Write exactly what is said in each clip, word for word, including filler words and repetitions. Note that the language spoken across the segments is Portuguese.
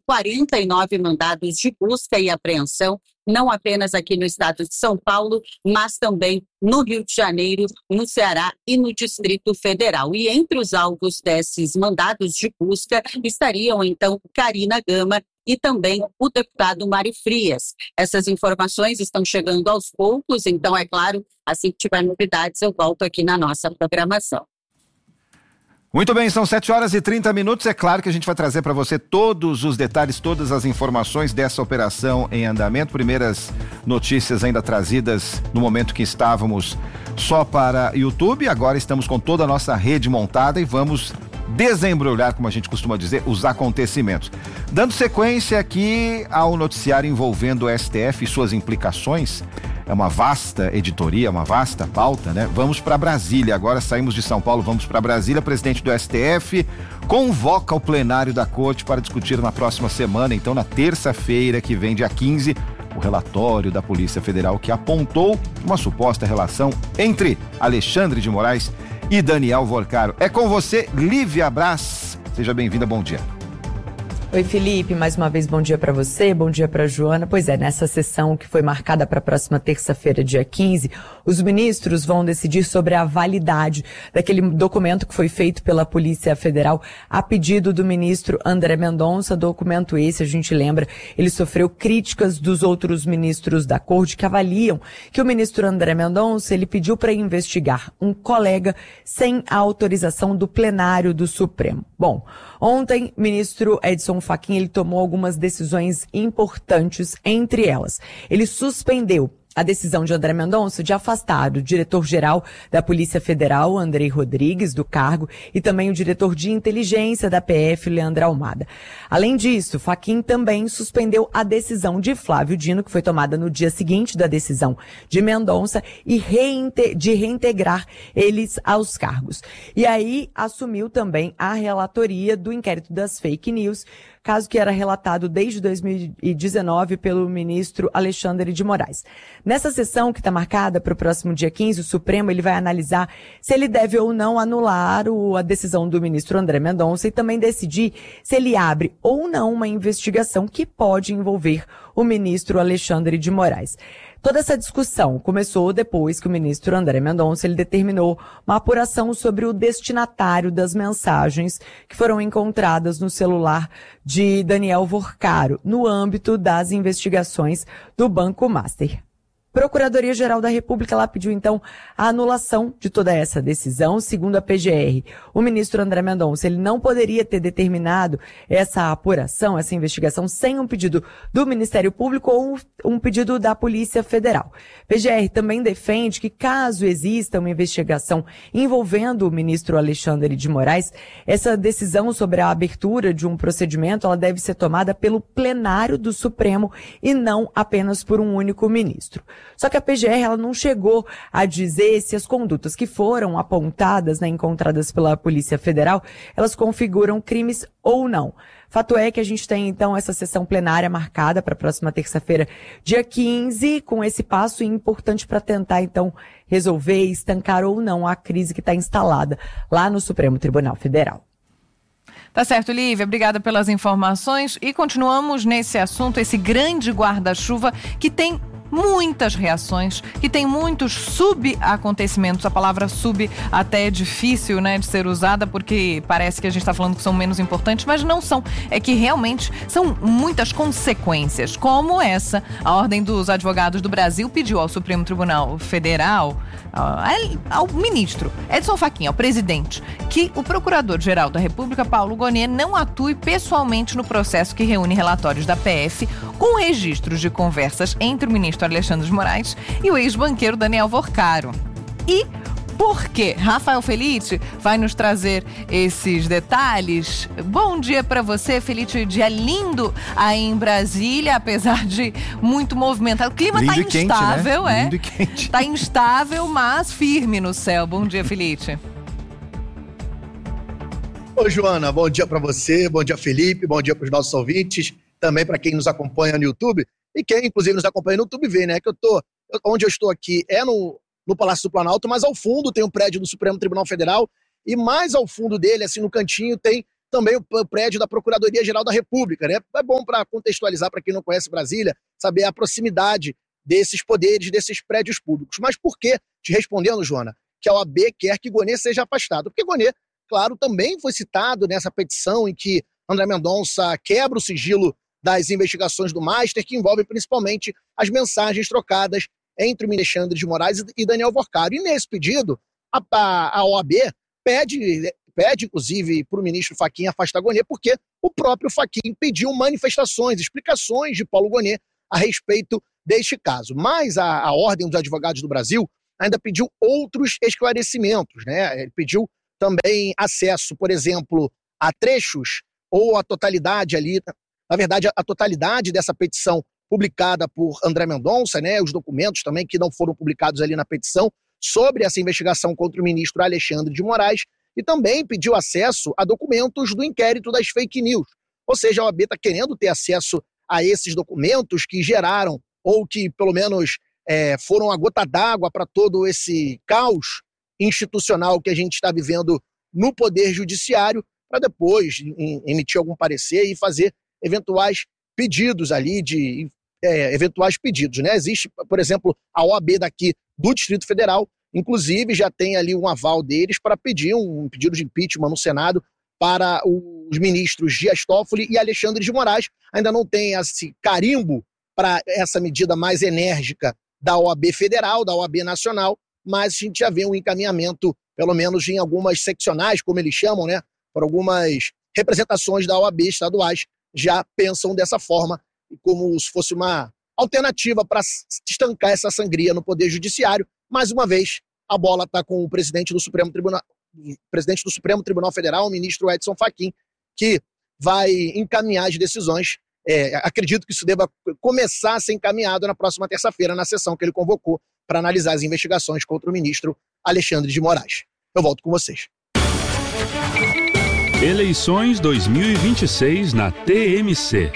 quarenta e nove mandados de busca e apreensão, não apenas aqui no estado de São Paulo, mas também no Rio de Janeiro, no Ceará e no Distrito Federal. E entre os alvos desses mandados de busca estariam, então, Karina Gama e também o deputado Mário Frias. Essas informações estão chegando aos poucos, então, é claro, assim que tiver novidades, eu volto aqui na nossa programação. Muito bem, são sete horas e trinta minutos. É claro que a gente vai trazer para você todos os detalhes, todas as informações dessa operação em andamento. Primeiras notícias ainda trazidas no momento que estávamos só para YouTube. Agora estamos com toda a nossa rede montada e vamos desembrulhar, como a gente costuma dizer, os acontecimentos. Dando sequência aqui ao noticiário envolvendo o S T F e suas implicações. É uma vasta editoria, uma vasta pauta, né? Vamos para Brasília. Agora saímos de São Paulo, vamos para Brasília. O presidente do S T F convoca o plenário da Corte para discutir na próxima semana, então na terça-feira que vem, dia quinze, o relatório da Polícia Federal que apontou uma suposta relação entre Alexandre de Moraes e Daniel Vorcaro. É com você, Lívia Braz. Seja bem-vinda, bom dia. Oi, Felipe, mais uma vez bom dia para você, bom dia para Joana. Pois é, nessa sessão que foi marcada para a próxima terça-feira, dia quinze, os ministros vão decidir sobre a validade daquele documento que foi feito pela Polícia Federal a pedido do ministro André Mendonça. Documento esse, a gente lembra, ele sofreu críticas dos outros ministros da Corte que avaliam que o ministro André Mendonça, ele pediu para investigar um colega sem a autorização do plenário do Supremo. Bom, ontem, o ministro Edson Fachin, ele tomou algumas decisões importantes, entre elas. Ele suspendeu a decisão de André Mendonça de afastar o diretor-geral da Polícia Federal, Andrei Rodrigues, do cargo, e também o diretor de inteligência da P F, Leandro Almada. Além disso, Fachin também suspendeu a decisão de Flávio Dino, que foi tomada no dia seguinte da decisão de Mendonça, e reinte- de reintegrar eles aos cargos. E aí assumiu também a relatoria do inquérito das fake news, caso que era relatado desde dois mil e dezenove pelo ministro Alexandre de Moraes. Nessa sessão que está marcada para o próximo dia quinze, o Supremo ele vai analisar se ele deve ou não anular o, a decisão do ministro André Mendonça e também decidir se ele abre ou não uma investigação que pode envolver o ministro Alexandre de Moraes. Toda essa discussão começou depois que o ministro André Mendonça ele determinou uma apuração sobre o destinatário das mensagens que foram encontradas no celular de Daniel Vorcaro, no âmbito das investigações do Banco Master. Procuradoria-Geral da República lá pediu, então, a anulação de toda essa decisão. Segundo a P G R, o ministro André Mendonça, ele não poderia ter determinado essa apuração, essa investigação, sem um pedido do Ministério Público ou um pedido da Polícia Federal. P G R também defende que, caso exista uma investigação envolvendo o ministro Alexandre de Moraes, essa decisão sobre a abertura de um procedimento, ela deve ser tomada pelo plenário do Supremo e não apenas por um único ministro. Só que a P G R ela não chegou a dizer se as condutas que foram apontadas, né, encontradas pela Polícia Federal, elas configuram crimes ou não. Fato é que a gente tem, então, essa sessão plenária marcada para a próxima terça-feira, dia quinze, com esse passo importante para tentar, então, resolver, estancar ou não a crise que está instalada lá no Supremo Tribunal Federal. Tá certo, Lívia, obrigada pelas informações e continuamos nesse assunto, esse grande guarda-chuva que tem muitas reações, que tem muitos subacontecimentos. A palavra sub até é difícil, né, de ser usada porque parece que a gente está falando que são menos importantes, mas não são. É que realmente são muitas consequências, como essa. A Ordem dos Advogados do Brasil pediu ao Supremo Tribunal Federal, ao ministro Edson Fachin, ao presidente, que o Procurador-Geral da República, Paulo Gonet, não atue pessoalmente no processo que reúne relatórios da P F com registros de conversas entre o ministro Alexandre de Moraes e o ex-banqueiro Daniel Vorcaro. E por quê? Rafael Felice vai nos trazer esses detalhes. Bom dia para você, Felice. Dia lindo aí em Brasília, apesar de muito movimentado. O clima lindo tá e instável, quente, né? é. Lindo e quente. Tá instável, mas firme no céu. Bom dia, Felice. Oi, Joana. Bom dia para você, bom dia, Felipe, bom dia para os nossos ouvintes, também para quem nos acompanha no YouTube. E quem, inclusive, nos acompanha no YouTube vê, né, que eu tô, onde eu estou aqui é no, no Palácio do Planalto, mas ao fundo tem um prédio do Supremo Tribunal Federal e mais ao fundo dele, assim, no cantinho, tem também o prédio da Procuradoria-Geral da República, né? É bom para contextualizar, para quem não conhece Brasília, saber a proximidade desses poderes, desses prédios públicos. Mas por que, te respondendo, Joana, que a O A B quer que Gonê seja afastado? Porque Gonê, claro, também foi citado nessa petição em que André Mendonça quebra o sigilo das investigações do Master, que envolvem principalmente as mensagens trocadas entre o Alexandre de Moraes e Daniel Vorcaro. E nesse pedido, a, a, a O A B pede, pede inclusive, para o ministro Fachin afastar Gonê, porque o próprio Fachin pediu manifestações, explicações de Paulo Gonê a respeito deste caso. Mas a, a Ordem dos Advogados do Brasil ainda pediu outros esclarecimentos, né? Ele pediu também acesso, por exemplo, a trechos ou a totalidade ali, na verdade, a, a totalidade dessa petição publicada por André Mendonça, né? Os documentos também que não foram publicados ali na petição sobre essa investigação contra o ministro Alexandre de Moraes, e também pediu acesso a documentos do inquérito das fake news. Ou seja, a O A B está querendo ter acesso a esses documentos que geraram, ou que pelo menos é, foram a gota d'água para todo esse caos institucional que a gente está vivendo no Poder Judiciário, para depois em, emitir algum parecer e fazer eventuais pedidos ali, de é, eventuais pedidos, né? Existe, por exemplo, a O A B daqui do Distrito Federal, inclusive já tem ali um aval deles para pedir um pedido de impeachment no Senado para os ministros Dias Toffoli e Alexandre de Moraes. Ainda não tem esse carimbo para essa medida mais enérgica da O A B federal, da O A B nacional, mas a gente já vê um encaminhamento, pelo menos em algumas seccionais, como eles chamam, né? Por algumas representações da O A B estaduais já pensam dessa forma, como se fosse uma alternativa para estancar essa sangria no Poder Judiciário. Mais uma vez, a bola está com o presidente do Supremo Tribunal, presidente do Supremo Tribunal Federal, o ministro Edson Fachin, que vai encaminhar as decisões. É, acredito que isso deva começar a ser encaminhado na próxima terça-feira, na sessão que ele convocou para analisar as investigações contra o ministro Alexandre de Moraes. Eu volto com vocês. Eleições dois mil e vinte e seis na T M C.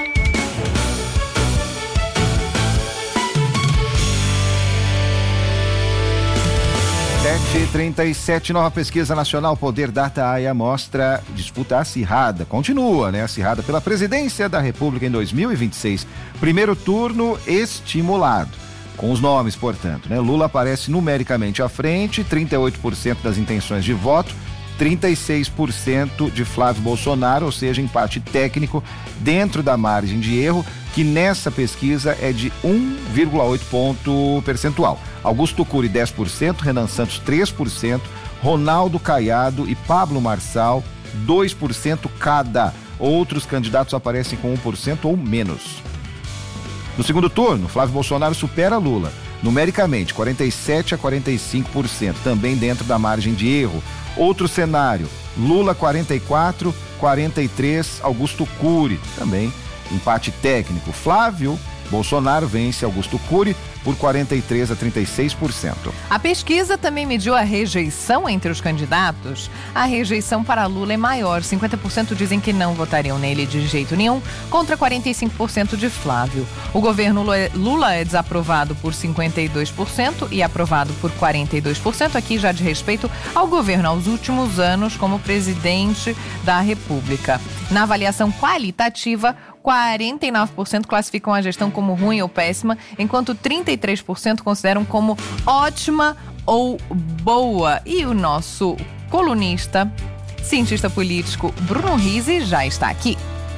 sete e trinta e sete, nova pesquisa nacional Poder Data-A mostra disputa acirrada, continua, né? Acirrada pela presidência da República em dois mil e vinte e seis. Primeiro turno estimulado, com os nomes, portanto, né? Lula aparece numericamente à frente, trinta e oito por cento das intenções de voto, trinta e seis por cento de Flávio Bolsonaro, ou seja, empate técnico dentro da margem de erro, que nessa pesquisa é de um vírgula oito ponto percentual. Augusto Cury, dez por cento, Renan Santos, três por cento, Ronaldo Caiado e Pablo Marçal, dois por cento cada. Outros candidatos aparecem com um por cento ou menos. No segundo turno, Flávio Bolsonaro supera Lula, numericamente, quarenta e sete a quarenta e cinco por cento, também dentro da margem de erro. Outro cenário, Lula quarenta e quatro, quarenta e três, Augusto Cury, também empate técnico. Flávio Bolsonaro vence Augusto Cury por quarenta e três a trinta e seis por cento. A pesquisa também mediu a rejeição entre os candidatos. A rejeição para Lula é maior. cinquenta por cento dizem que não votariam nele de jeito nenhum, contra quarenta e cinco por cento de Flávio. O governo Lula é desaprovado por cinquenta e dois por cento e aprovado por quarenta e dois por cento. Aqui já de respeito ao governo aos últimos anos como presidente da República. Na avaliação qualitativa, quarenta e nove por cento classificam a gestão como ruim ou péssima, enquanto trinta e três por cento consideram como ótima ou boa. E o nosso colunista, cientista político Bruno Rizzi já está aqui.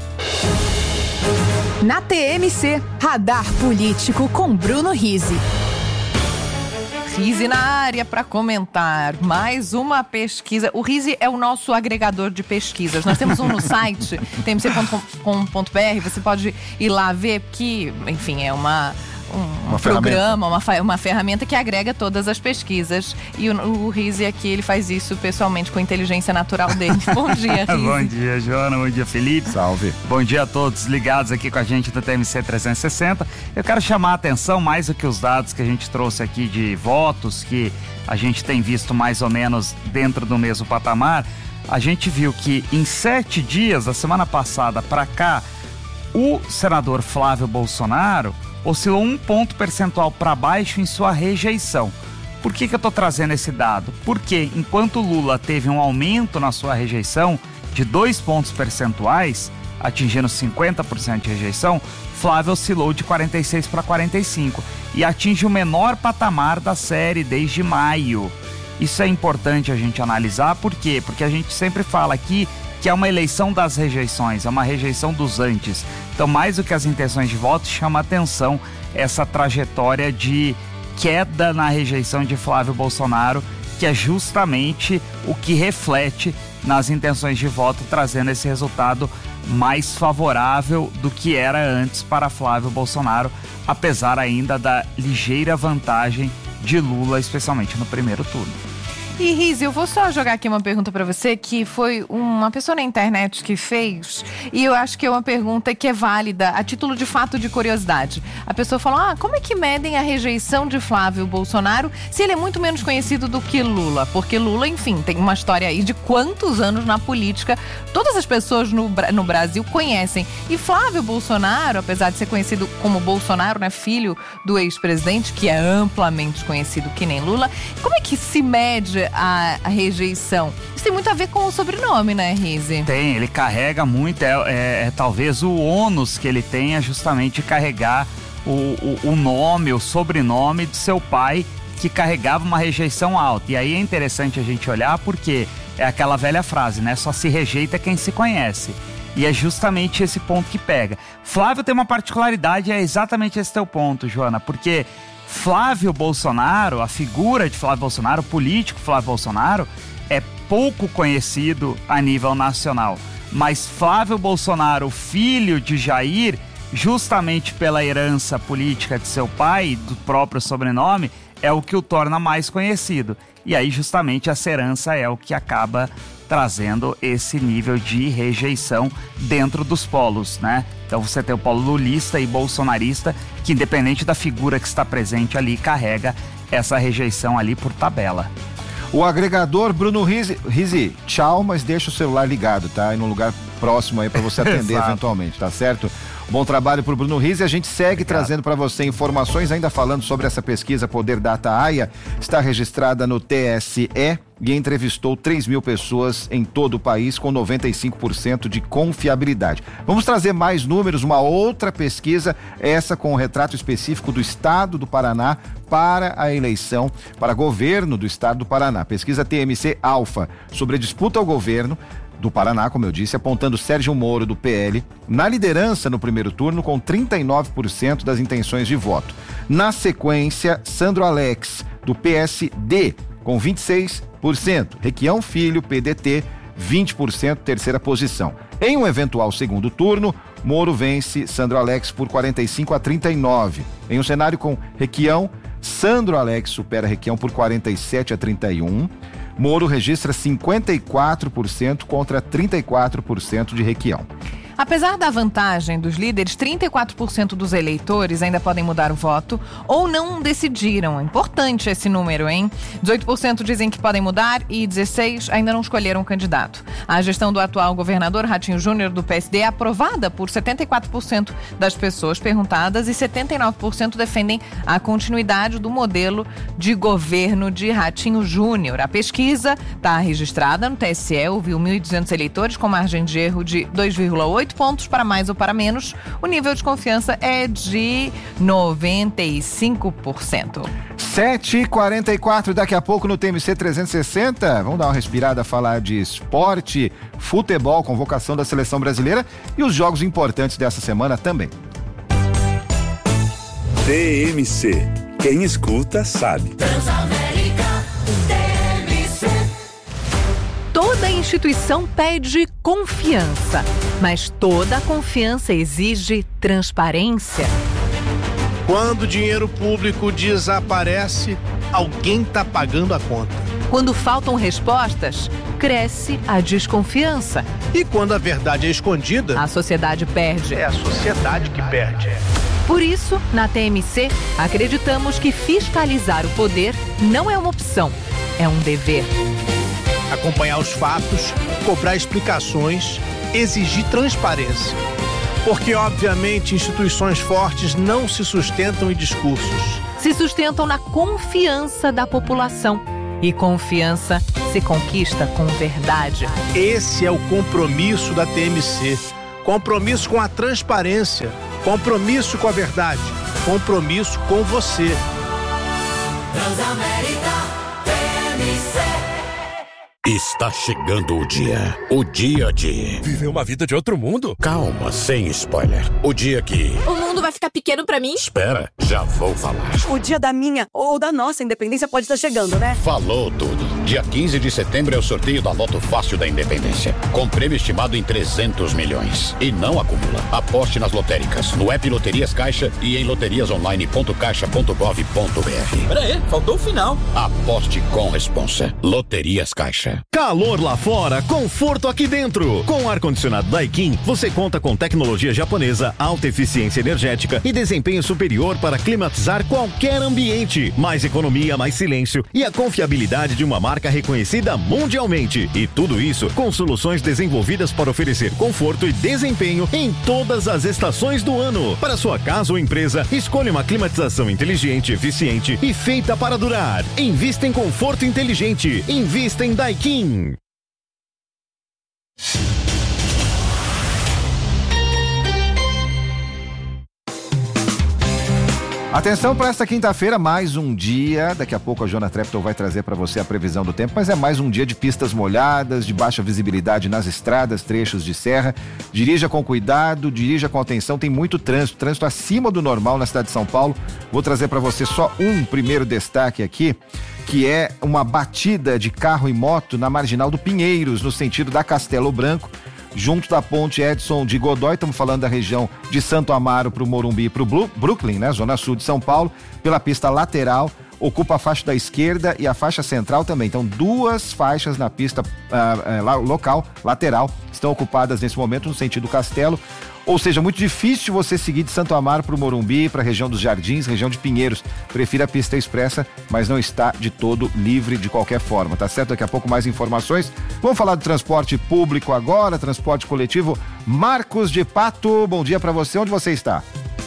Na T M C, Radar Político com Bruno Rizzi. Rizzi na área para comentar mais uma pesquisa. O Rizzi é o nosso agregador de pesquisas. Nós temos um no site, t m c ponto com ponto b r. Você pode ir lá ver, que, enfim, é uma... Um uma programa, uma, uma ferramenta que agrega todas as pesquisas. E o, o Rizzi aqui, ele faz isso pessoalmente com a inteligência natural dele. Bom dia, Rizzi. Bom dia, Joana. Bom dia, Felipe. Salve. Bom dia a todos ligados aqui com a gente do T M C trezentos e sessenta. Eu quero chamar a atenção, mais do que os dados que a gente trouxe aqui de votos, que a gente tem visto mais ou menos dentro do mesmo patamar. A gente viu que em sete dias, da semana passada para cá, o senador Flávio Bolsonaro oscilou um ponto percentual para baixo em sua rejeição. Por que que eu estou trazendo esse dado? Porque enquanto Lula teve um aumento na sua rejeição, de dois pontos percentuais, atingindo cinquenta por cento de rejeição, Flávio oscilou de quarenta e seis para quarenta e cinco e atinge o menor patamar da série desde maio. Isso é importante a gente analisar, por quê? Porque a gente sempre fala aqui que é uma eleição das rejeições, é uma rejeição dos antes. Então, mais do que as intenções de voto, chama atenção essa trajetória de queda na rejeição de Flávio Bolsonaro, que é justamente o que reflete nas intenções de voto, trazendo esse resultado mais favorável do que era antes para Flávio Bolsonaro, apesar ainda da ligeira vantagem de Lula, especialmente no primeiro turno. E Rize, eu vou só jogar aqui uma pergunta para você, que foi uma pessoa na internet que fez, e eu acho que é uma pergunta que é válida a título de fato de curiosidade. A pessoa falou, ah, como é que medem a rejeição de Flávio Bolsonaro se ele é muito menos conhecido do que Lula? Porque Lula, enfim, tem uma história aí de quantos anos na política, todas as pessoas no, no Brasil conhecem. E Flávio Bolsonaro, apesar de ser conhecido como Bolsonaro, né, filho do ex-presidente, que é amplamente conhecido que nem Lula, como é que se mede A, a rejeição? Isso tem muito a ver com o sobrenome, né, Rize? Tem, ele carrega muito, é, é, é talvez o ônus que ele tenha justamente carregar o, o, o nome, o sobrenome de seu pai, que carregava uma rejeição alta. E aí é interessante a gente olhar porque é aquela velha frase, né? Só se rejeita quem se conhece. E é justamente esse ponto que pega. Flávio tem uma particularidade, é exatamente esse teu ponto, Joana, porque Flávio Bolsonaro, a figura de Flávio Bolsonaro, o político Flávio Bolsonaro, é pouco conhecido a nível nacional. Mas Flávio Bolsonaro, filho de Jair, justamente pela herança política de seu pai, do próprio sobrenome, é o que o torna mais conhecido. E aí justamente essa herança é o que acaba trazendo esse nível de rejeição dentro dos polos, né? Então você tem o polo lulista e bolsonarista, que independente da figura que está presente ali, carrega essa rejeição ali por tabela. O agregador Bruno Rize, Rize, tchau, mas deixa o celular ligado, tá? E num lugar próximo aí para você atender eventualmente, tá certo? Bom trabalho pro Bruno Rize. A gente segue Obrigado. trazendo para você informações, ainda falando sobre essa pesquisa Poder Data AIA, está registrada no T S E e entrevistou três mil pessoas em todo o país com noventa e cinco por cento de confiabilidade. Vamos trazer mais números, uma outra pesquisa, essa com um retrato específico do estado do Paraná para a eleição para governo do estado do Paraná. Pesquisa T M C Alfa sobre a disputa ao governo do Paraná, como eu disse, apontando Sérgio Moro, do P L, na liderança no primeiro turno com trinta e nove por cento das intenções de voto. Na sequência, Sandro Alex, do P S D, com vinte e seis por cento. Requião Filho, P D T, vinte por cento, terceira posição. Em um eventual segundo turno, Moro vence Sandro Alex por quarenta e cinco a trinta e nove. Em um cenário com Requião, Sandro Alex supera Requião por quarenta e sete a trinta e um. Moro registra cinquenta e quatro por cento contra trinta e quatro por cento de Requião. Apesar da vantagem dos líderes, trinta e quatro por cento dos eleitores ainda podem mudar o voto ou não decidiram. É importante esse número, hein? dezoito por cento dizem que podem mudar e dezesseis por cento ainda não escolheram um candidato. A gestão do atual governador Ratinho Júnior do P S D é aprovada por setenta e quatro por cento das pessoas perguntadas e setenta e nove por cento defendem a continuidade do modelo de governo de Ratinho Júnior. A pesquisa está registrada no T S E, ouviu mil e duzentos eleitores com margem de erro de dois vírgula oito pontos para mais ou para menos. O nível de confiança é de noventa e cinco por cento. sete e quarenta e quatro, daqui a pouco no T M C trezentos e sessenta. Vamos dar uma respirada, falar de esporte, futebol, convocação da seleção brasileira e os jogos importantes dessa semana também. T M C. Quem escuta sabe. Transamérica, T M C. Toda instituição pede confiança, mas toda confiança exige transparência. Quando o dinheiro público desaparece, alguém está pagando a conta. Quando faltam respostas, cresce a desconfiança. E quando a verdade é escondida, A sociedade perde. é a sociedade que perde. Por isso, na T M C, acreditamos que fiscalizar o poder não é uma opção, é um dever. Acompanhar os fatos, cobrar explicações, exigir transparência. Porque, obviamente, instituições fortes não se sustentam em discursos. Se sustentam na confiança da população. E confiança se conquista com verdade. Esse é o compromisso da T M C. Compromisso com a transparência, compromisso com a verdade, compromisso com você. Transamérica T M C. Está chegando o dia, o dia de... Viver uma vida de outro mundo? Calma, sem spoiler. O dia que... O mundo vai ficar pequeno pra mim? Espera, já vou falar. O dia da minha ou da nossa independência pode estar chegando, né? Falou tudo. Dia quinze de setembro é o sorteio da Loto Fácil da Independência, com prêmio estimado em trezentos milhões. E não acumula. Aposte nas lotéricas, no app Loterias Caixa e em loterias online ponto caixa ponto gov ponto br. Pera aí, faltou o final. Aposte com responsa. Loterias Caixa. Calor lá fora, conforto aqui dentro. Com o ar-condicionado Daikin, você conta com tecnologia japonesa, alta eficiência energética e desempenho superior para climatizar qualquer ambiente. Mais economia, mais silêncio e a confiabilidade de uma marca reconhecida mundialmente. E tudo isso com soluções desenvolvidas para oferecer conforto e desempenho em todas as estações do ano. Para sua casa ou empresa, escolha uma climatização inteligente, eficiente e feita para durar. Invista em conforto inteligente. Invista em Daikin. Atenção para esta quinta-feira, mais um dia. Daqui a pouco a Joana Treptow vai trazer para você a previsão do tempo, mas é mais um dia de pistas molhadas, de baixa visibilidade nas estradas, trechos de serra. Dirija com cuidado, dirija com atenção, tem muito trânsito, trânsito acima do normal na cidade de São Paulo. Vou trazer para você só um primeiro destaque aqui, que é uma batida de carro e moto na Marginal do Pinheiros, no sentido da Castelo Branco, junto da ponte Edson de Godoy. Estamos falando da região de Santo Amaro para o Morumbi e para o Brooklyn, né? Zona Sul de São Paulo, pela pista lateral, ocupa a faixa da esquerda e a faixa central também. Então, duas faixas na pista uh, uh, local, lateral, estão ocupadas nesse momento no sentido Castelo. Ou seja, muito difícil você seguir de Santo Amaro para o Morumbi, para a região dos Jardins, região de Pinheiros. Prefira a pista expressa, mas não está de todo livre de qualquer forma, tá certo? Daqui a pouco mais informações. Vamos falar do transporte público agora, transporte coletivo. Marcos de Pato, bom dia para você. Onde você está?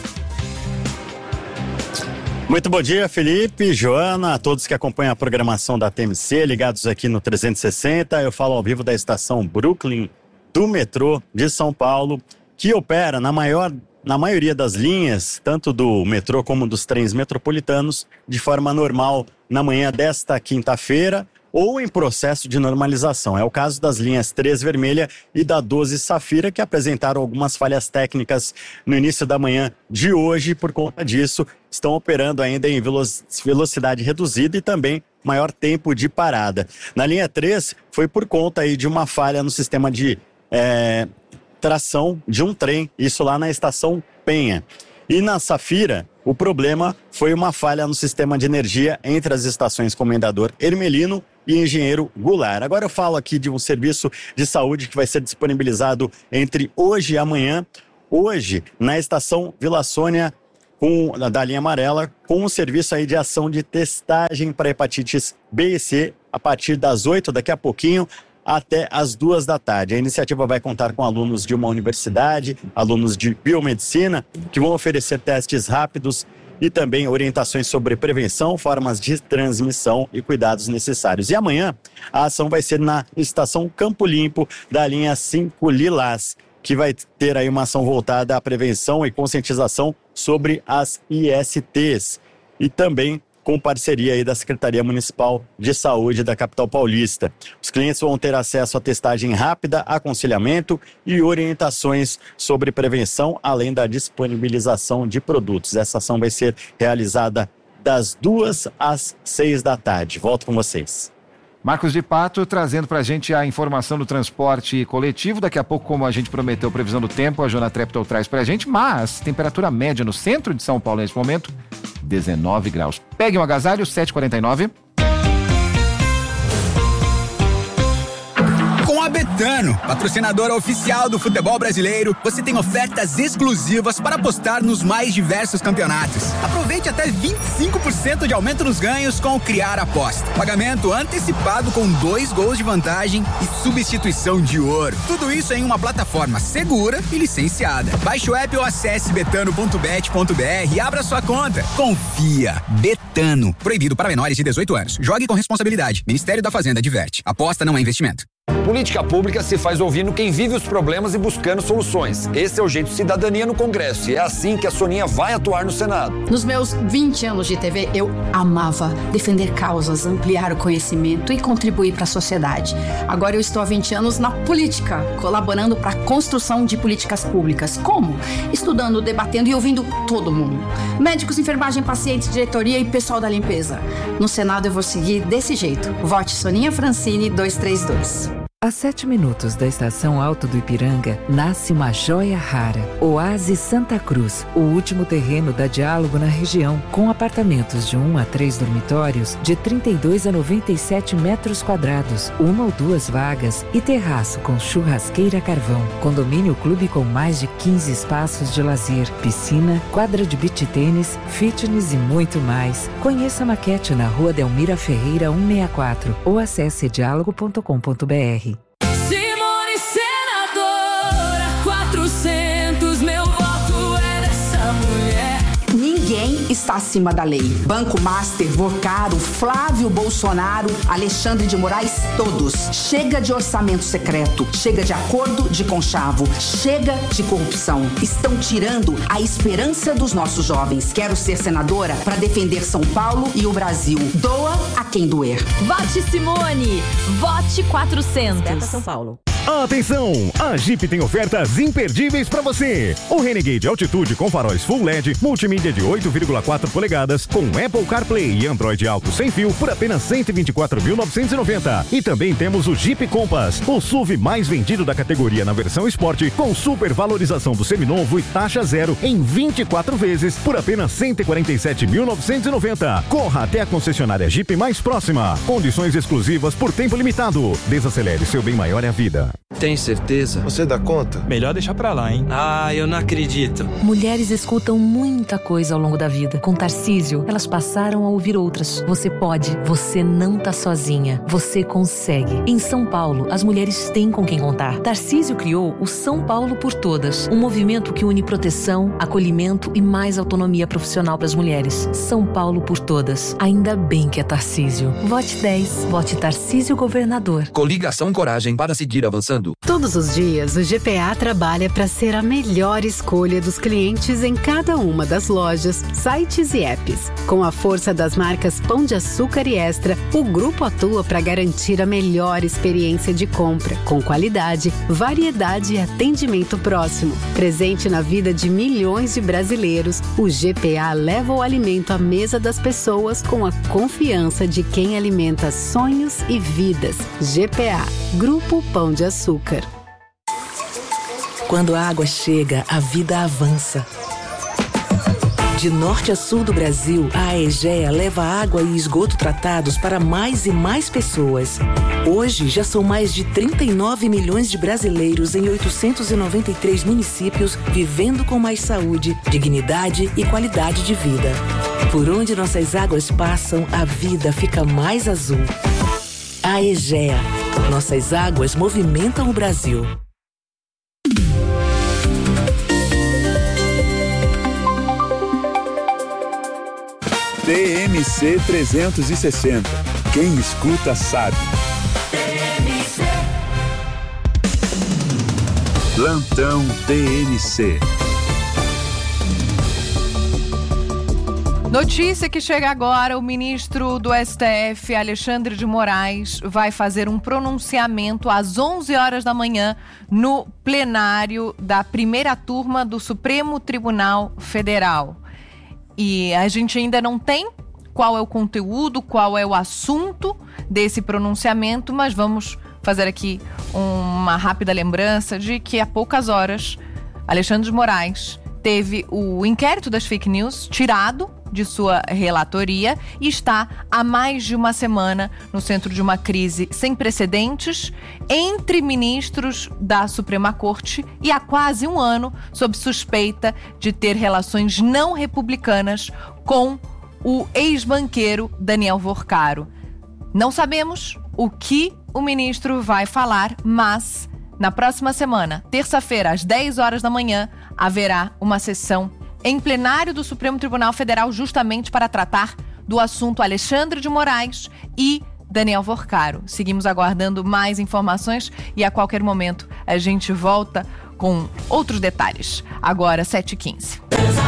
Muito bom dia, Felipe, Joana, a todos que acompanham a programação da T M C, ligados aqui no trezentos e sessenta. Eu falo ao vivo da estação Brooklyn do metrô de São Paulo, que opera na, maior, na maioria das linhas, tanto do metrô como dos trens metropolitanos, de forma normal na manhã desta quinta-feira ou em processo de normalização. É o caso das linhas três Vermelha e da doze Safira, que apresentaram algumas falhas técnicas no início da manhã de hoje. Por conta disso, estão operando ainda em velocidade reduzida e também maior tempo de parada. Na linha três, foi por conta aí de uma falha no sistema de... É, tração de um trem, isso lá na estação Penha. E na Safira, o problema foi uma falha no sistema de energia entre as estações Comendador Hermelino e Engenheiro Goulart. Agora eu falo aqui de um serviço de saúde que vai ser disponibilizado entre hoje e amanhã. Hoje, na estação Vila Sônia, com, da linha amarela, com um serviço aí de ação de testagem para hepatites B e C a partir das oito, daqui a pouquinho, até as duas da tarde. A iniciativa vai contar com alunos de uma universidade, alunos de biomedicina, que vão oferecer testes rápidos e também orientações sobre prevenção, formas de transmissão e cuidados necessários. E amanhã, a ação vai ser na estação Campo Limpo, da linha cinco Lilás, que vai ter aí uma ação voltada à prevenção e conscientização sobre as I S Ts. E também com parceria aí da Secretaria Municipal de Saúde da capital paulista. Os clientes vão ter acesso a testagem rápida, aconselhamento e orientações sobre prevenção, além da disponibilização de produtos. Essa ação vai ser realizada das duas às seis da tarde. Volto com vocês. Marcos de Pato trazendo pra gente a informação do transporte coletivo. Daqui a pouco, como a gente prometeu, previsão do tempo, a Joana Treptow traz pra gente, mas temperatura média no centro de São Paulo nesse momento, dezenove graus. Pegue um agasalho, sete e quarenta e nove. Com a B Betano, patrocinadora oficial do futebol brasileiro, você tem ofertas exclusivas para apostar nos mais diversos campeonatos. Aproveite até vinte e cinco por cento de aumento nos ganhos com o Criar Aposta. Pagamento antecipado com dois gols de vantagem e substituição de ouro. Tudo isso em uma plataforma segura e licenciada. Baixe o app ou acesse betano ponto bet ponto br e abra sua conta. Confia. Betano. Proibido para menores de dezoito anos. Jogue com responsabilidade. Ministério da Fazenda adverte. Aposta não é investimento. Política pública se faz ouvindo quem vive os problemas e buscando soluções. Esse é o Jeito Cidadania no Congresso e é assim que a Soninha vai atuar no Senado. Nos meus vinte anos de T V, eu amava defender causas, ampliar o conhecimento e contribuir para a sociedade. Agora eu estou há vinte anos na política, colaborando para a construção de políticas públicas. Como? Estudando, debatendo e ouvindo todo mundo. Médicos, enfermagem, pacientes, diretoria e pessoal da limpeza. No Senado eu vou seguir desse jeito. Vote Soninha Francini dois três dois. A sete minutos da estação Alto do Ipiranga, nasce uma joia rara. Oásis Santa Cruz, o último terreno da Diálogo na região, com apartamentos de um a três dormitórios, de trinta e dois a noventa e sete metros quadrados, uma ou duas vagas e terraço com churrasqueira a carvão. Condomínio clube com mais de quinze espaços de lazer, piscina, quadra de beach tênis, fitness e muito mais. Conheça a maquete na Rua Delmira Ferreira cento e sessenta e quatro ou acesse diálogo ponto com ponto br. Simone senadora, quatrocentos, meu voto é dessa mulher. Ninguém está acima da lei. Banco Master, Vocaro, Flávio Bolsonaro, Alexandre de Moraes, todos. Chega de orçamento secreto, chega de acordo de conchavo, chega de corrupção. Estão tirando a esperança dos nossos jovens. Quero ser senadora para defender São Paulo e o Brasil. Doa a quem doer. Vote Simone, vote quatrocentos. Deta São Paulo. Atenção! A Jeep tem ofertas imperdíveis para você. O Renegade Altitude com faróis Full L E D, multimídia de oito vírgula quatro polegadas, com Apple CarPlay e Android Auto sem fio por apenas cento e vinte e quatro mil novecentos e noventa. E também temos o Jeep Compass, o S U V mais vendido da categoria na versão Sport, com super valorização do seminovo e taxa zero em vinte e quatro vezes por apenas cento e quarenta e sete mil novecentos e noventa. Corra até a concessionária Jeep mais próxima. Condições exclusivas por tempo limitado. Desacelere, seu bem maior é a vida. Tem certeza? Você dá conta? Melhor deixar pra lá, hein? Ah, eu não acredito. Mulheres escutam muita coisa ao longo da vida. Com Tarcísio, elas passaram a ouvir outras. Você pode, você não tá sozinha. Você consegue. Em São Paulo, as mulheres têm com quem contar. Tarcísio criou o São Paulo por Todas, um movimento que une proteção, acolhimento e mais autonomia profissional para as mulheres. São Paulo por Todas. Ainda bem que é Tarcísio. Vote dez. Vote Tarcísio Governador. Coligação Coragem para seguir avançando. Todos os dias, o G P A trabalha para ser a melhor escolha dos clientes em cada uma das lojas, sites e apps. Com a força das marcas Pão de Açúcar e Extra, o grupo atua para garantir a melhor experiência de compra, com qualidade, variedade e atendimento próximo. Presente na vida de milhões de brasileiros, o G P A leva o alimento à mesa das pessoas com a confiança de quem alimenta sonhos e vidas. G P A, Grupo Pão de Açúcar. Quando a água chega, a vida avança. De norte a sul do Brasil, a Aegea leva água e esgoto tratados para mais e mais pessoas. Hoje, já são mais de trinta e nove milhões de brasileiros em oitocentos e noventa e três municípios vivendo com mais saúde, dignidade e qualidade de vida. Por onde nossas águas passam, a vida fica mais azul. Aegea. Nossas águas movimentam o Brasil. T M C trezentos e sessenta. Quem escuta sabe. Plantão T M C. Notícia que chega agora: o ministro do S T F, Alexandre de Moraes, vai fazer um pronunciamento às onze horas da manhã no plenário da primeira turma do Supremo Tribunal Federal. E a gente ainda não tem qual é o conteúdo, qual é o assunto desse pronunciamento, mas vamos fazer aqui uma rápida lembrança de que há poucas horas Alexandre de Moraes teve o inquérito das fake news tirado de sua relatoria e está há mais de uma semana no centro de uma crise sem precedentes entre ministros da Suprema Corte e há quase um ano sob suspeita de ter relações não republicanas com o ex-banqueiro Daniel Vorcaro. Não sabemos o que o ministro vai falar, mas na próxima semana, terça-feira, às dez horas da manhã, haverá uma sessão em plenário do Supremo Tribunal Federal justamente para tratar do assunto Alexandre de Moraes e Daniel Vorcaro. Seguimos aguardando mais informações e a qualquer momento a gente volta com outros detalhes. Agora, sete e quinze.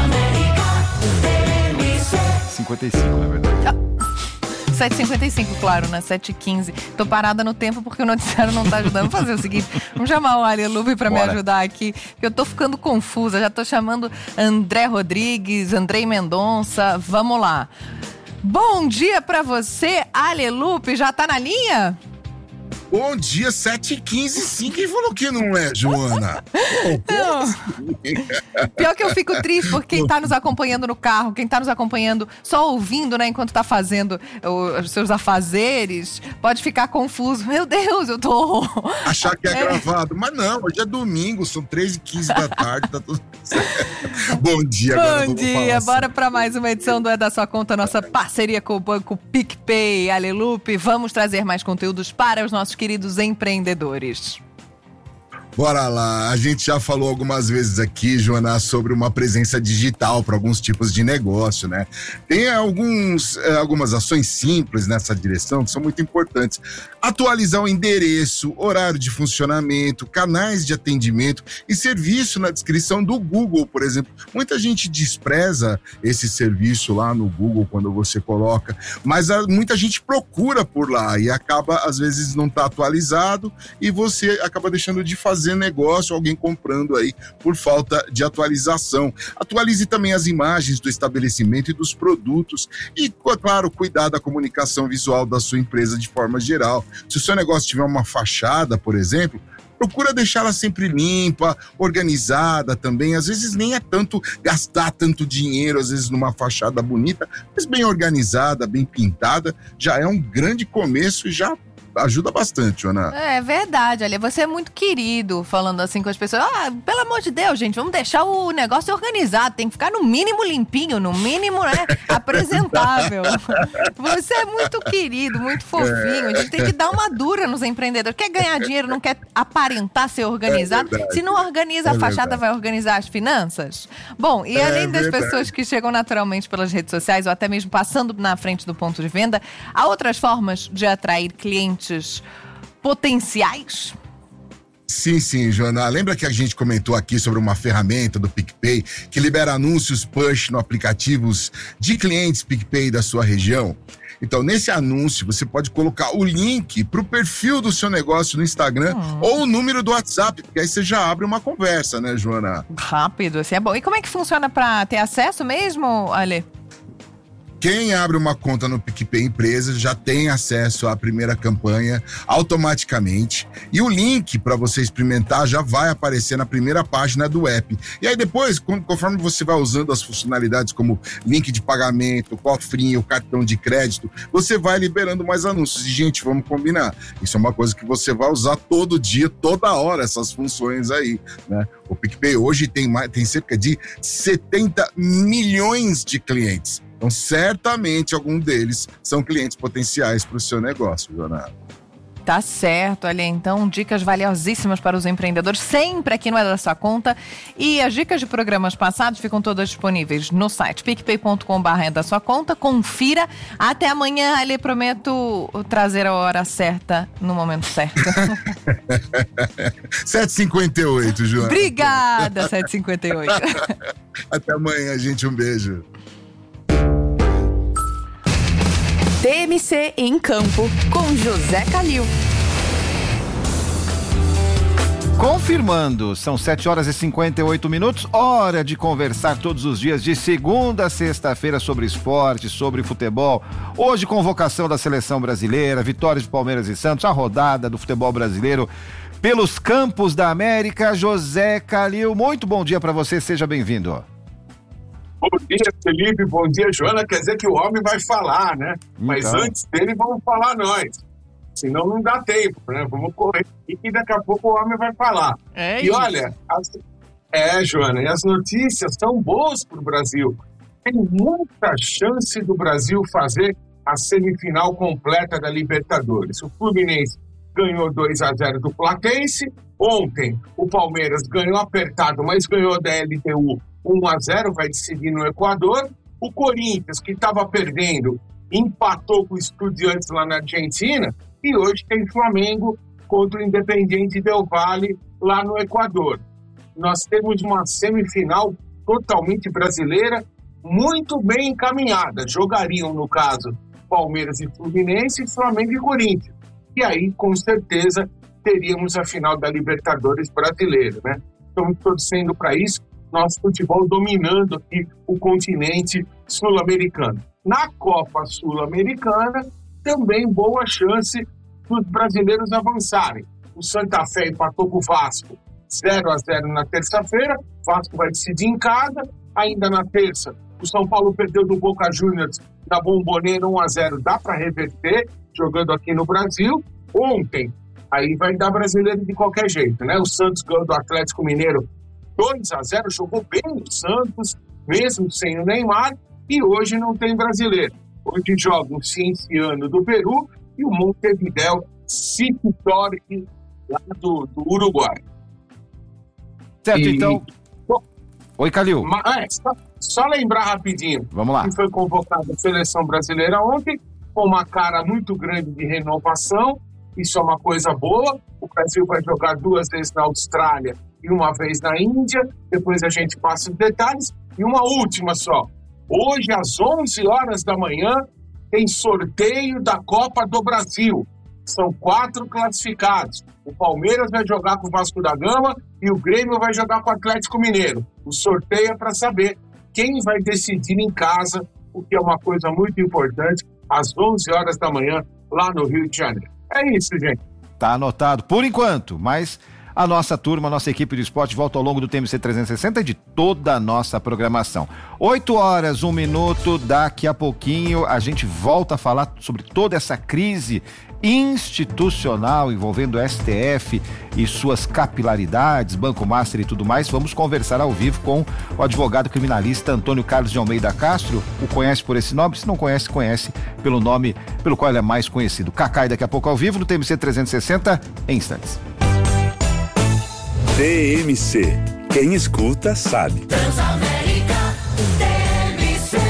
cinquenta e cinco, na verdade. sete e cinquenta e cinco, claro, né? sete e quinze. Tô parada no tempo porque o noticiário não tá ajudando. Vamos fazer o seguinte, vamos chamar o Alelupe pra Bora. me ajudar aqui, que eu tô ficando confusa. Já tô chamando André Rodrigues, Andrei Mendonça. Vamos lá. Bom dia pra você, Alelupe. Já tá na linha? Bom dia, sete e quinze, sim. Quem falou que não é, Joana? Não. Pior que eu fico triste porque quem tá nos acompanhando no carro, quem tá nos acompanhando só ouvindo, né, enquanto tá fazendo os seus afazeres, pode ficar confuso. Meu Deus, eu tô... Achar que é, é gravado. Mas não, hoje é domingo, são três e quinze da tarde, tá tudo certo. Bom dia. Bom Bom dia, bora assim. Pra mais uma edição do É da Sua Conta, nossa parceria com o Banco PicPay. Alelupe, vamos trazer mais conteúdos para os nossos queridos empreendedores. Bora lá, a gente já falou algumas vezes aqui, Joana, sobre uma presença digital para alguns tipos de negócio, né? Tem alguns, algumas ações simples nessa direção que são muito importantes. Atualizar o endereço, horário de funcionamento, canais de atendimento e serviço na descrição do Google, por exemplo. Muita gente despreza esse serviço lá no Google quando você coloca, mas muita gente procura por lá e acaba, às vezes, não tá atualizado e você acaba deixando de fazer negócio, alguém comprando aí por falta de atualização. Atualize também as imagens do estabelecimento e dos produtos e, claro, cuidar da comunicação visual da sua empresa de forma geral. Se o seu negócio tiver uma fachada, por exemplo, procura deixá-la sempre limpa, organizada também. Às vezes nem é tanto gastar tanto dinheiro, às vezes numa fachada bonita, mas bem organizada, bem pintada, já é um grande começo e já ajuda bastante, Ana. É verdade, olha, você é muito querido falando assim com as pessoas. Ah, pelo amor de Deus, gente, vamos deixar o negócio organizado, tem que ficar no mínimo limpinho, no mínimo, né, apresentável. Você é muito querido, muito fofinho, a gente tem que dar uma dura nos empreendedores. Quer ganhar dinheiro, não quer aparentar ser organizado? É se não organiza a é fachada, verdade. Vai organizar as finanças? Bom, e além é das verdade. pessoas que chegam naturalmente pelas redes sociais ou até mesmo passando na frente do ponto de venda, há outras formas de atrair clientes potenciais? Sim, sim, Joana. Lembra que a gente comentou aqui sobre uma ferramenta do PicPay que libera anúncios push no aplicativos de clientes PicPay da sua região? Então, nesse anúncio, você pode colocar o link para o perfil do seu negócio no Instagram hum. ou o número do WhatsApp, porque aí você já abre uma conversa, né, Joana? Rápido, assim é bom. E como é que funciona para ter acesso mesmo, Ale? Quem abre uma conta no PicPay Empresa já tem acesso à primeira campanha automaticamente e o link para você experimentar já vai aparecer na primeira página do app. E aí depois, conforme você vai usando as funcionalidades como link de pagamento, cofrinho, cartão de crédito, você vai liberando mais anúncios. E, gente, vamos combinar, isso é uma coisa que você vai usar todo dia, toda hora, essas funções aí, né? O PicPay hoje tem, mais, tem cerca de setenta milhões de clientes. Então, certamente, algum deles são clientes potenciais para o seu negócio, Joana. Tá certo, olha, então, dicas valiosíssimas para os empreendedores, sempre aqui no É da Sua Conta. E as dicas de programas passados ficam todas disponíveis no site picpay ponto com barra é da sua conta. Confira. Até amanhã, ali prometo trazer a hora certa no momento certo. sete e cinquenta e oito, Joana. Obrigada, sete e cinquenta e oito. Até amanhã, gente. Um beijo. T M C em Campo, com José Calil. Confirmando, são sete horas e cinquenta e oito minutos, hora de conversar todos os dias, de segunda a sexta-feira, sobre esporte, sobre futebol. Hoje, convocação da seleção brasileira, vitórias de Palmeiras e Santos, a rodada do futebol brasileiro pelos campos da América. José Calil, muito bom dia para você, seja bem-vindo. Bom dia, Felipe, bom dia, Joana. Quer dizer que o homem vai falar, né? Então. Mas antes dele, vamos falar nós. Senão não dá tempo, né? Vamos correr e daqui a pouco o homem vai falar. É e isso. olha, as... é, Joana, e as notícias são boas para o Brasil. Tem muita chance do Brasil fazer a semifinal completa da Libertadores. O Fluminense ganhou dois a zero do Platense. Ontem, o Palmeiras ganhou apertado, mas ganhou da L T U um a zero, vai decidir no Equador. O Corinthians, que estava perdendo, empatou com o Estudiantes lá na Argentina. E hoje tem Flamengo contra o Independiente Del Valle lá no Equador. Nós temos uma semifinal totalmente brasileira, muito bem encaminhada. Jogariam, no caso, Palmeiras e Fluminense, Flamengo e Corinthians. E aí, com certeza, teríamos a final da Libertadores brasileira, né? Estamos torcendo para isso, nosso futebol dominando aqui o continente sul-americano. Na Copa Sul-Americana, também boa chance dos brasileiros avançarem. O Santa Fé empatou com o Vasco zero a zero na terça-feira, o Vasco vai decidir em casa. Ainda na terça, o São Paulo perdeu do Boca Juniors na Bombonera um a zero, dá para reverter, jogando aqui no Brasil. Ontem, aí vai dar brasileiro de qualquer jeito, né? O Santos ganhou do Atlético Mineiro dois a zero, jogou bem o Santos, mesmo sem o Neymar, e hoje não tem brasileiro. Hoje joga o Cienciano do Peru e o Montevideo City Torque lá do, do Uruguai. Certo, e, então... Bom, oi, Calil. É, só, só lembrar rapidinho. Vamos lá. Que foi convocada a seleção brasileira ontem, com uma cara muito grande de renovação. Isso é uma coisa boa. O Brasil vai jogar duas vezes na Austrália e uma vez na Índia. Depois a gente passa os detalhes. E uma última só. Hoje, às onze horas da manhã, tem sorteio da Copa do Brasil. São quatro classificados. O Palmeiras vai jogar com o Vasco da Gama e o Grêmio vai jogar com o Atlético Mineiro. O sorteio é para saber quem vai decidir em casa, o que é uma coisa muito importante, às onze horas da manhã, lá no Rio de Janeiro. É isso, gente. Tá anotado, por enquanto, mas a nossa turma, a nossa equipe de esporte volta ao longo do T M C trezentos e sessenta e de toda a nossa programação. oito horas, um minuto, daqui a pouquinho a gente volta a falar sobre toda essa crise institucional envolvendo o S T F e suas capilaridades, Banco Master e tudo mais. Vamos conversar ao vivo com o advogado criminalista Antônio Carlos de Almeida Castro. O conhece por esse nome? Se não conhece, conhece pelo nome pelo qual ele é mais conhecido. Cacai, daqui a pouco ao vivo no T M C trezentos e sessenta, em instantes. T M C. Quem escuta sabe. Transamérica, T M C.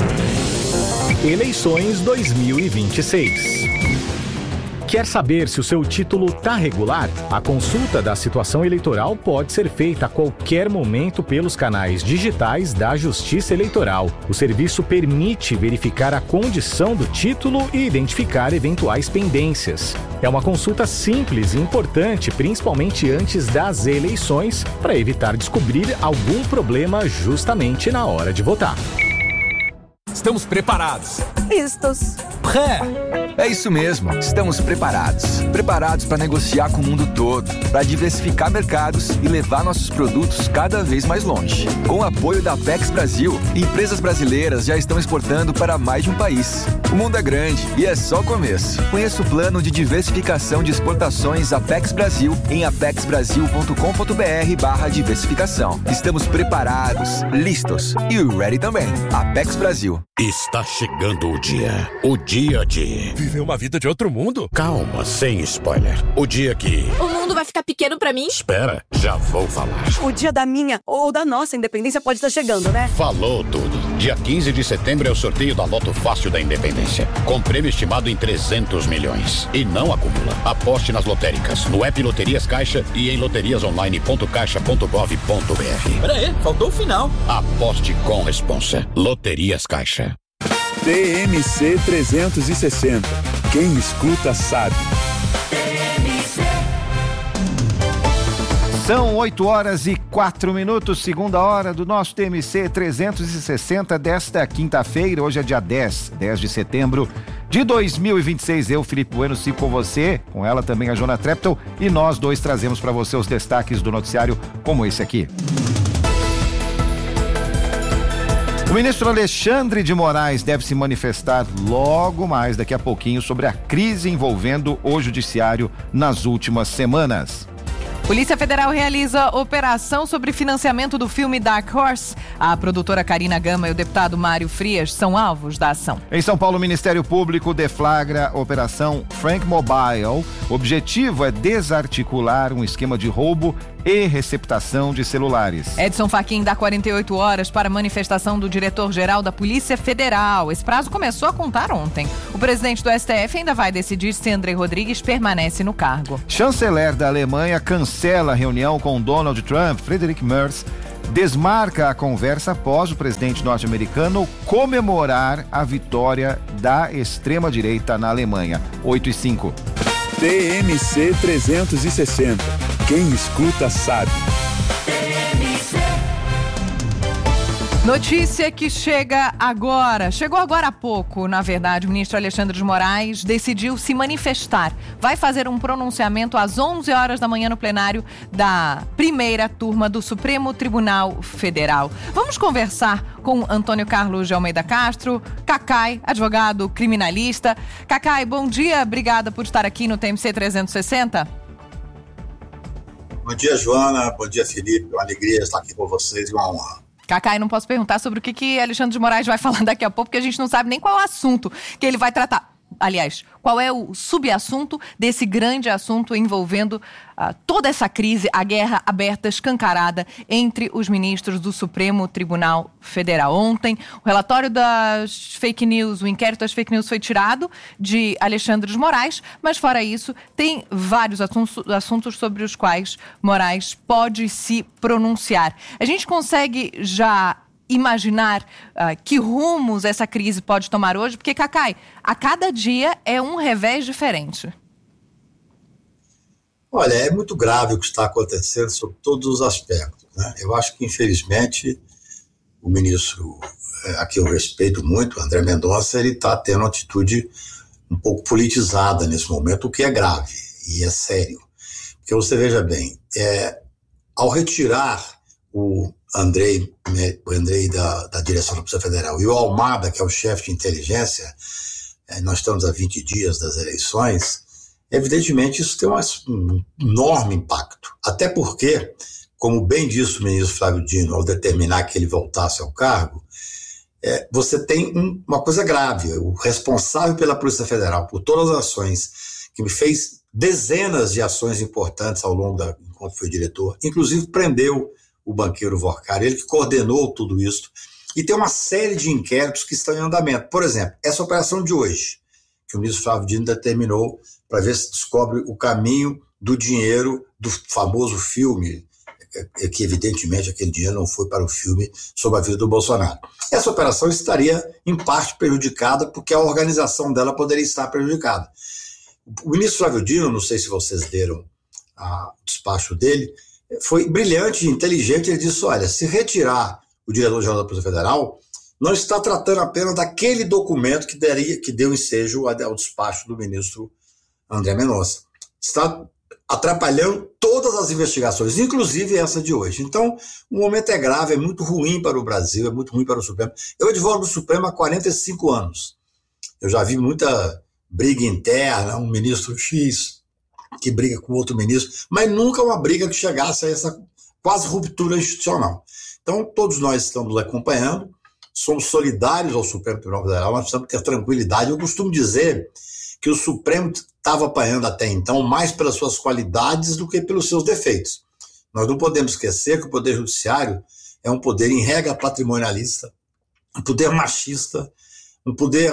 Eleições dois mil e vinte e seis. Quer saber se o seu título está regular? A consulta da situação eleitoral pode ser feita a qualquer momento pelos canais digitais da Justiça Eleitoral. O serviço permite verificar a condição do título e identificar eventuais pendências. É uma consulta simples e importante, principalmente antes das eleições, para evitar descobrir algum problema justamente na hora de votar. Estamos preparados. Vistos. É, é isso mesmo. Estamos preparados. Preparados para negociar com o mundo todo, para diversificar mercados e levar nossos produtos cada vez mais longe. Com o apoio da Apex Brasil, empresas brasileiras já estão exportando para mais de um país. O mundo é grande e é só o começo. Conheça o plano de diversificação de exportações Apex Brasil em apexbrasil.com.br barra diversificação. Estamos preparados, listos e ready também. Apex Brasil. Está chegando o dia. O dia de... viver uma vida de outro mundo? Calma, sem spoiler. O dia que... o mundo vai ficar pequeno pra mim? Espera, já vou falar. O dia da minha ou da nossa independência pode estar chegando, né? Falou tudo. Dia quinze de setembro é o sorteio da Loto Fácil da Independência. Com prêmio estimado em trezentos milhões. E não acumula. Aposte nas lotéricas, no app Loterias Caixa e em loterias online ponto caixa ponto gov ponto br. Pera aí, faltou o final. Aposte com responsa. Loterias Caixa. T M C trezentos e sessenta. Quem escuta sabe. São oito horas e quatro minutos, segunda hora do nosso T M C trezentos e sessenta desta quinta-feira. Hoje é dia dez, dez de setembro de dois mil e vinte e seis. Eu, Felipe Bueno, sigo com você, com ela também a Joana Treptow, e nós dois trazemos para você os destaques do noticiário, como esse aqui. O ministro Alexandre de Moraes deve se manifestar logo mais, daqui a pouquinho, sobre a crise envolvendo o judiciário nas últimas semanas. Polícia Federal realiza operação sobre financiamento do filme Dark Horse. A produtora Karina Gama e o deputado Mário Frias são alvos da ação. Em São Paulo, o Ministério Público deflagra a Operação Frank Mobile. O objetivo é desarticular um esquema de roubo e receptação de celulares. Edson Fachin dá quarenta e oito horas para a manifestação do diretor-geral da Polícia Federal. Esse prazo começou a contar ontem. O presidente do S T F ainda vai decidir se André Rodrigues permanece no cargo. Chanceler da Alemanha cancela a reunião com Donald Trump. Friedrich Merz desmarca a conversa após o presidente norte-americano comemorar a vitória da extrema-direita na Alemanha. oito e cinco. T M C trezentos e sessenta. Quem escuta sabe. Notícia que chega agora, chegou agora há pouco, na verdade. O ministro Alexandre de Moraes decidiu se manifestar. Vai fazer um pronunciamento às onze horas da manhã no plenário da primeira turma do Supremo Tribunal Federal. Vamos conversar com Antônio Carlos de Almeida Castro, Cacai, advogado criminalista. Cacai, bom dia, obrigada por estar aqui no T M C trezentos e sessenta. Bom dia, Joana, bom dia, Felipe, uma alegria estar aqui com vocês e uma honra. Cacai, não posso perguntar sobre o que, que Alexandre de Moraes vai falar daqui a pouco, porque a gente não sabe nem qual é o assunto que ele vai tratar. Aliás, qual é o subassunto desse grande assunto envolvendo uh, toda essa crise, a guerra aberta, escancarada entre os ministros do Supremo Tribunal Federal. Ontem, o relatório das fake news, o inquérito das fake news foi tirado de Alexandre de Moraes, mas fora isso, tem vários assuntos, assuntos sobre os quais Moraes pode se pronunciar. A gente consegue já imaginar uh, que rumos essa crise pode tomar hoje? Porque, Cacai, a cada dia é um revés diferente. Olha, é muito grave o que está acontecendo sob todos os aspectos, né? Eu acho que, infelizmente, o ministro, a quem eu respeito muito, André Mendonça, ele está tendo uma atitude um pouco politizada nesse momento, o que é grave e é sério. Porque você veja bem, é, ao retirar o Andrei, o Andrei da, da direção da Polícia Federal e o Almada, que é o chefe de inteligência, é, nós estamos a vinte dias das eleições, evidentemente isso tem um, um enorme impacto. Até porque, como bem disse o ministro Flávio Dino ao determinar que ele voltasse ao cargo, é, você tem um, uma coisa grave. O responsável pela Polícia Federal por todas as ações, que me fez dezenas de ações importantes ao longo da, enquanto foi diretor, inclusive prendeu o banqueiro Vorkari, ele que coordenou tudo isso, e tem uma série de inquéritos que estão em andamento. Por exemplo, essa operação de hoje, que o ministro Flávio Dino determinou para ver se descobre o caminho do dinheiro do famoso filme, que evidentemente aquele dinheiro não foi para o filme sobre a vida do Bolsonaro. Essa operação estaria em parte prejudicada porque a organização dela poderia estar prejudicada. O ministro Flávio Dino, não sei se vocês leram a, o despacho dele, foi brilhante e inteligente. Ele disse, olha, se retirar o diretor-geral da Polícia Federal, não está tratando apenas daquele documento que, daria, que deu ensejo ao despacho do ministro André Mendonça. Está atrapalhando todas as investigações, inclusive essa de hoje. Então, o momento é grave, é muito ruim para o Brasil, é muito ruim para o Supremo. Eu advogo do Supremo há quarenta e cinco anos. Eu já vi muita briga interna, um ministro X que briga com outro ministro, mas nunca uma briga que chegasse a essa quase ruptura institucional. Então, todos nós estamos acompanhando, somos solidários ao Supremo Tribunal Federal, nós precisamos ter tranquilidade. Eu costumo dizer que o Supremo estava apanhando até então mais pelas suas qualidades do que pelos seus defeitos. Nós não podemos esquecer que o Poder Judiciário é um poder em regra patrimonialista, um poder machista, um poder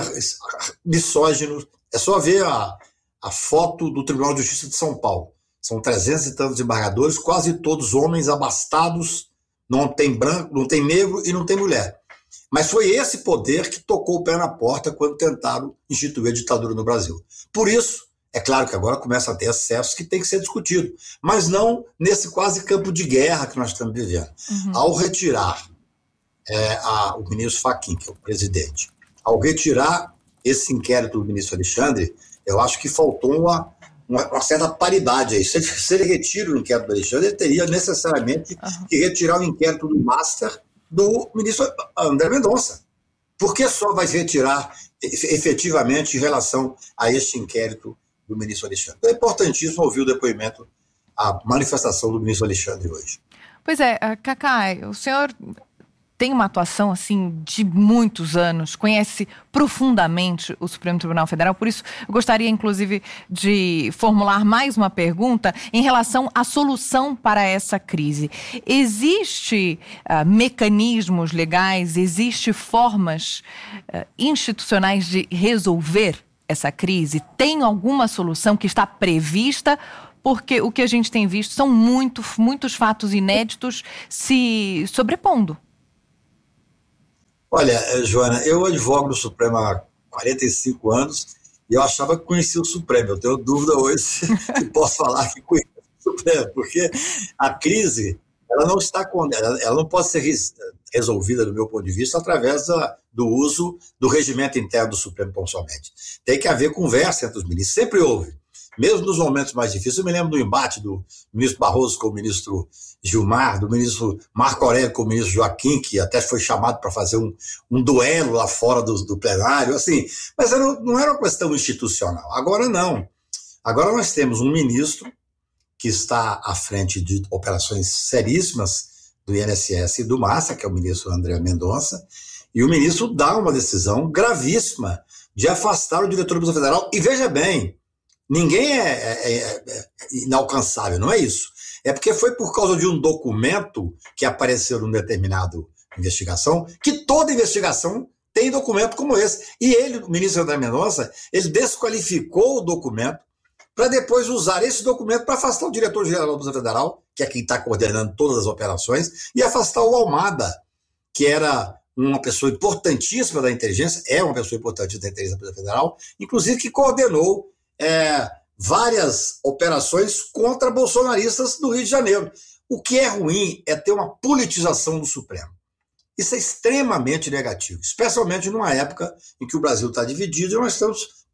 misógino. É só ver a a foto do Tribunal de Justiça de São Paulo. São trezentos e tantos embargadores, quase todos homens abastados, não tem branco, não tem negro e não tem mulher. Mas foi esse poder que tocou o pé na porta quando tentaram instituir a ditadura no Brasil. Por isso, É claro que agora começa a ter excessos que tem que ser discutido, mas não nesse quase campo de guerra que nós estamos vivendo. Uhum. Ao retirar é, a, o ministro Fachin, que é o presidente, ao retirar esse inquérito do ministro Alexandre, eu acho que faltou uma, uma, uma certa paridade aí. Se ele, se ele retira o inquérito do Alexandre, ele teria necessariamente uhum. que retirar o inquérito do Master do ministro André Mendonça. Por que só vai retirar efetivamente em relação a este inquérito do ministro Alexandre? É importantíssimo ouvir o depoimento, a manifestação do ministro Alexandre hoje. Pois é, Cacá, o senhor tem uma atuação assim de muitos anos, conhece profundamente o Supremo Tribunal Federal, por isso eu gostaria inclusive de formular mais uma pergunta em relação à solução para essa crise. Existe uh, mecanismos legais, existe formas uh, institucionais de resolver essa crise? Tem alguma solução que está prevista? Porque o que a gente tem visto são muito, muitos fatos inéditos se sobrepondo. Olha, Joana, eu advogo no Supremo há quarenta e cinco anos e eu achava que conhecia o Supremo. Eu tenho dúvida hoje se posso falar que conheço o Supremo, porque a crise ela não está ela não pode ser resolvida, do meu ponto de vista, através da, do uso do regimento interno do Supremo, tão somente. Tem que haver conversa entre os ministros, sempre houve. Mesmo nos momentos mais difíceis, eu me lembro do embate do ministro Barroso com o ministro Gilmar, do ministro Marco Aurélio com o ministro Joaquim, que até foi chamado para fazer um, um duelo lá fora do, do plenário, assim, mas era, não era uma questão institucional. Agora não. Agora nós temos um ministro que está à frente de operações seríssimas do I N S S e do Massa, que é o ministro André Mendonça, e o ministro dá uma decisão gravíssima de afastar o diretor do Banco Federal. E veja bem, ninguém é, é, é inalcançável, não é isso. É porque foi por causa de um documento que apareceu numa determinada investigação, que toda investigação tem documento como esse. E ele, o ministro André Mendonça, ele desqualificou o documento para depois usar esse documento para afastar o diretor-geral do Banco Federal, que é quem está coordenando todas as operações, e afastar o Almada, que era uma pessoa importantíssima da inteligência, é uma pessoa importante da inteligência da Federal, inclusive que coordenou É, várias operações contra bolsonaristas do Rio de Janeiro. O que é ruim é ter uma politização do Supremo. Isso é extremamente negativo, especialmente numa época em que o Brasil está dividido e nós estamos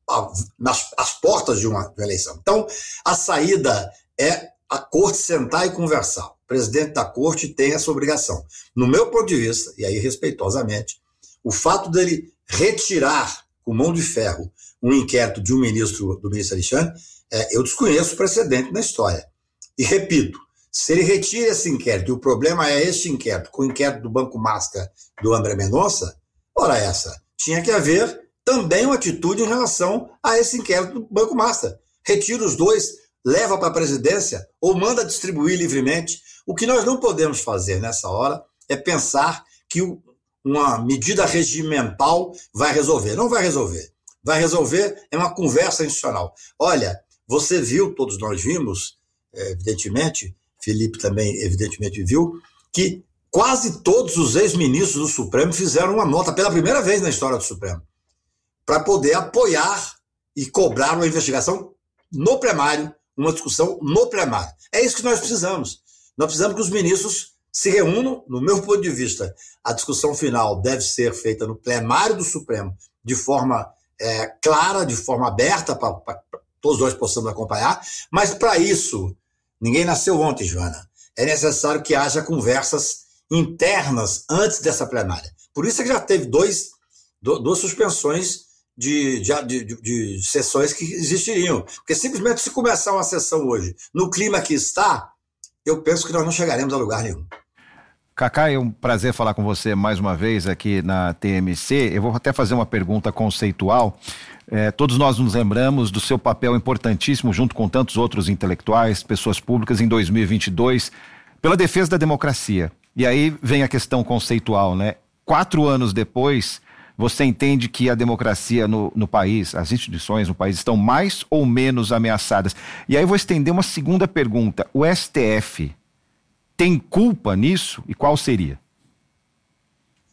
nas as portas de uma, de uma eleição. Então, a saída é a Corte sentar e conversar. O presidente da Corte tem essa obrigação. No meu ponto de vista, e aí respeitosamente, o fato dele retirar com mão de ferro um inquérito de um ministro, do ministro Alexandre, é, eu desconheço o precedente na história. E repito, se ele retira esse inquérito, e o problema é este inquérito, com o inquérito do Banco Master do André Mendonça, ora essa, tinha que haver também uma atitude em relação a esse inquérito do Banco Master. Retira os dois, leva para a presidência ou manda distribuir livremente. O que nós não podemos fazer nessa hora é pensar que o, uma medida regimental vai resolver. Não vai resolver. Vai resolver é uma conversa institucional. Olha, você viu, todos nós vimos, evidentemente, Felipe também evidentemente viu, que quase todos os ex-ministros do Supremo fizeram uma nota pela primeira vez na história do Supremo para poder apoiar e cobrar uma investigação no plenário, uma discussão no plenário. É isso que nós precisamos. Nós precisamos que os ministros se reúnam. No meu ponto de vista, a discussão final deve ser feita no plenário do Supremo de forma é, clara, de forma aberta, para todos nós possamos acompanhar, mas para isso, ninguém nasceu ontem, Joana, é necessário que haja conversas internas antes dessa plenária. Por isso é que já teve dois, duas suspensões de, de, de, de sessões que existiriam. Porque simplesmente se começar uma sessão hoje, no clima que está, eu penso que nós não chegaremos a lugar nenhum. Cacá, é um prazer falar com você mais uma vez aqui na T M C. Eu vou até fazer uma pergunta conceitual. É, todos nós nos lembramos do seu papel importantíssimo, junto com tantos outros intelectuais, pessoas públicas, em dois mil e vinte e dois, pela defesa da democracia. E aí vem a questão conceitual, né? Quatro anos depois, você entende que a democracia no, no país, as instituições no país estão mais ou menos ameaçadas. E aí eu vou estender uma segunda pergunta. O S T F tem culpa nisso? E qual seria?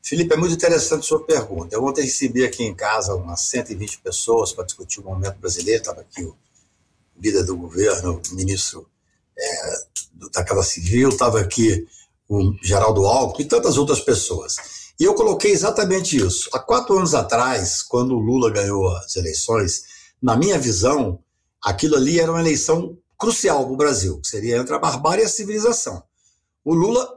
Felipe, é muito interessante a sua pergunta. Eu ontem recebi aqui em casa umas cento e vinte pessoas para discutir o momento brasileiro. Estava aqui o líder do governo, o ministro é, da Casa Civil, estava aqui o Geraldo Alckmin e tantas outras pessoas. E eu coloquei exatamente isso. Há quatro anos atrás, quando o Lula ganhou as eleições, na minha visão, aquilo ali era uma eleição crucial para o Brasil, que seria entre a barbárie e a civilização. O Lula,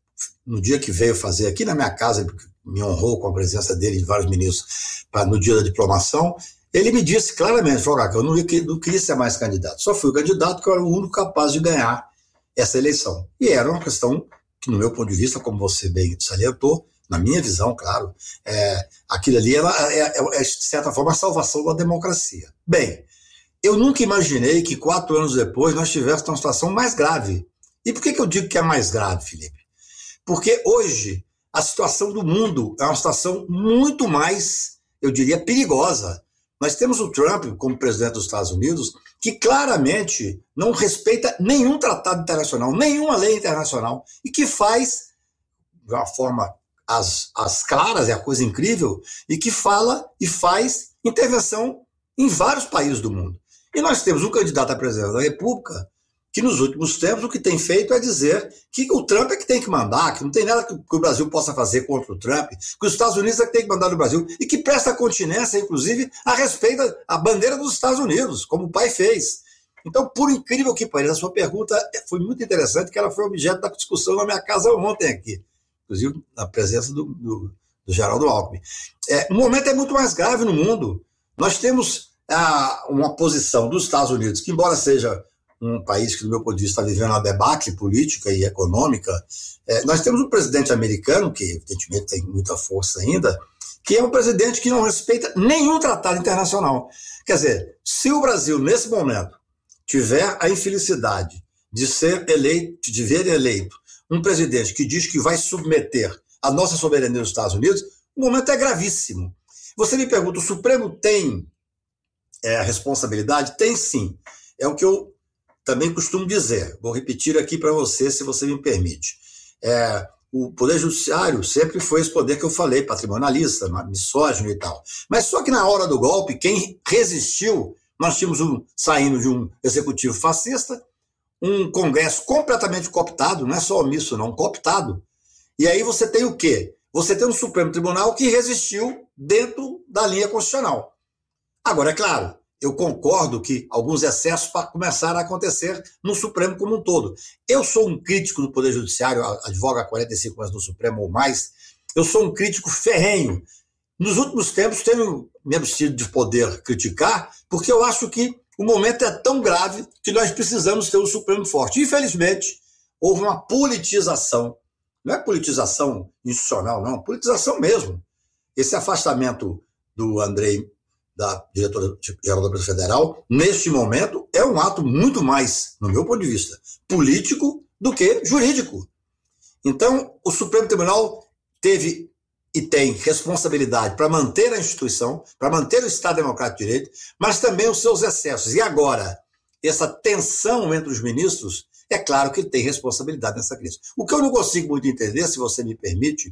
no dia que veio fazer aqui na minha casa, me honrou com a presença dele e de vários ministros pra, no dia da diplomação, ele me disse claramente, falou, que eu não, não queria ser mais candidato, só fui o candidato que eu era o único capaz de ganhar essa eleição. E era uma questão que, no meu ponto de vista, como você bem salientou, na minha visão, claro, é, aquilo ali era, é, é, é, de certa forma, a salvação da democracia. Bem, eu nunca imaginei que quatro anos depois nós tivéssemos uma situação mais grave. E por que, que eu digo que é mais grave, Felipe? Porque hoje a situação do mundo é uma situação muito mais, eu diria, perigosa. Nós temos o Trump como presidente dos Estados Unidos, que claramente não respeita nenhum tratado internacional, nenhuma lei internacional, e que faz, de uma forma as, as claras, é a coisa incrível, e que fala e faz intervenção em vários países do mundo. E nós temos um candidato à presidência da República que nos últimos tempos o que tem feito é dizer que o Trump é que tem que mandar, que não tem nada que o Brasil possa fazer contra o Trump, que os Estados Unidos é que tem que mandar no Brasil, e que presta continência, inclusive, a respeito da bandeira dos Estados Unidos, como o pai fez. Então, por incrível que pareça, a sua pergunta foi muito interessante, que ela foi objeto da discussão na minha casa ontem aqui, inclusive na presença do, do, do Geraldo Alckmin. É, o momento é muito mais grave no mundo. Nós temos ah, uma posição dos Estados Unidos, que embora seja um país que, do meu ponto de vista, está vivendo uma debacle política e econômica, é, nós temos um presidente americano, que evidentemente tem muita força ainda, que é um presidente que não respeita nenhum tratado internacional. Quer dizer, se o Brasil, nesse momento, tiver a infelicidade de ser eleito, de ver eleito um presidente que diz que vai submeter a nossa soberania dos Estados Unidos, o momento é gravíssimo. Você me pergunta, o Supremo tem é, a responsabilidade? Tem sim. É o que eu também costumo dizer, vou repetir aqui para você, se você me permite. É, o Poder Judiciário sempre foi esse poder que eu falei, patrimonialista, misógino e tal. Mas só que na hora do golpe, quem resistiu, nós tínhamos um, saindo de um executivo fascista, um Congresso completamente cooptado, não é só omisso não, cooptado. E aí você tem o quê? Você tem um Supremo Tribunal que resistiu dentro da linha constitucional. Agora, é claro, eu concordo que alguns excessos começaram a acontecer no Supremo como um todo. Eu sou um crítico do Poder Judiciário, advogo há quarenta e cinco anos no Supremo ou mais, eu sou um crítico ferrenho. Nos últimos tempos tenho me abstido de poder criticar, porque eu acho que o momento é tão grave que nós precisamos ter um Supremo forte. Infelizmente, houve uma politização, não é politização institucional, não, politização mesmo. Esse afastamento do Andrei, da diretora-geral da Polícia Federal, neste momento, é um ato muito mais, no meu ponto de vista, político do que jurídico. Então, o Supremo Tribunal teve e tem responsabilidade para manter a instituição, para manter o Estado Democrático de Direito, mas também os seus excessos. E agora, essa tensão entre os ministros, é claro que ele tem responsabilidade nessa crise. O que eu não consigo muito entender, se você me permite,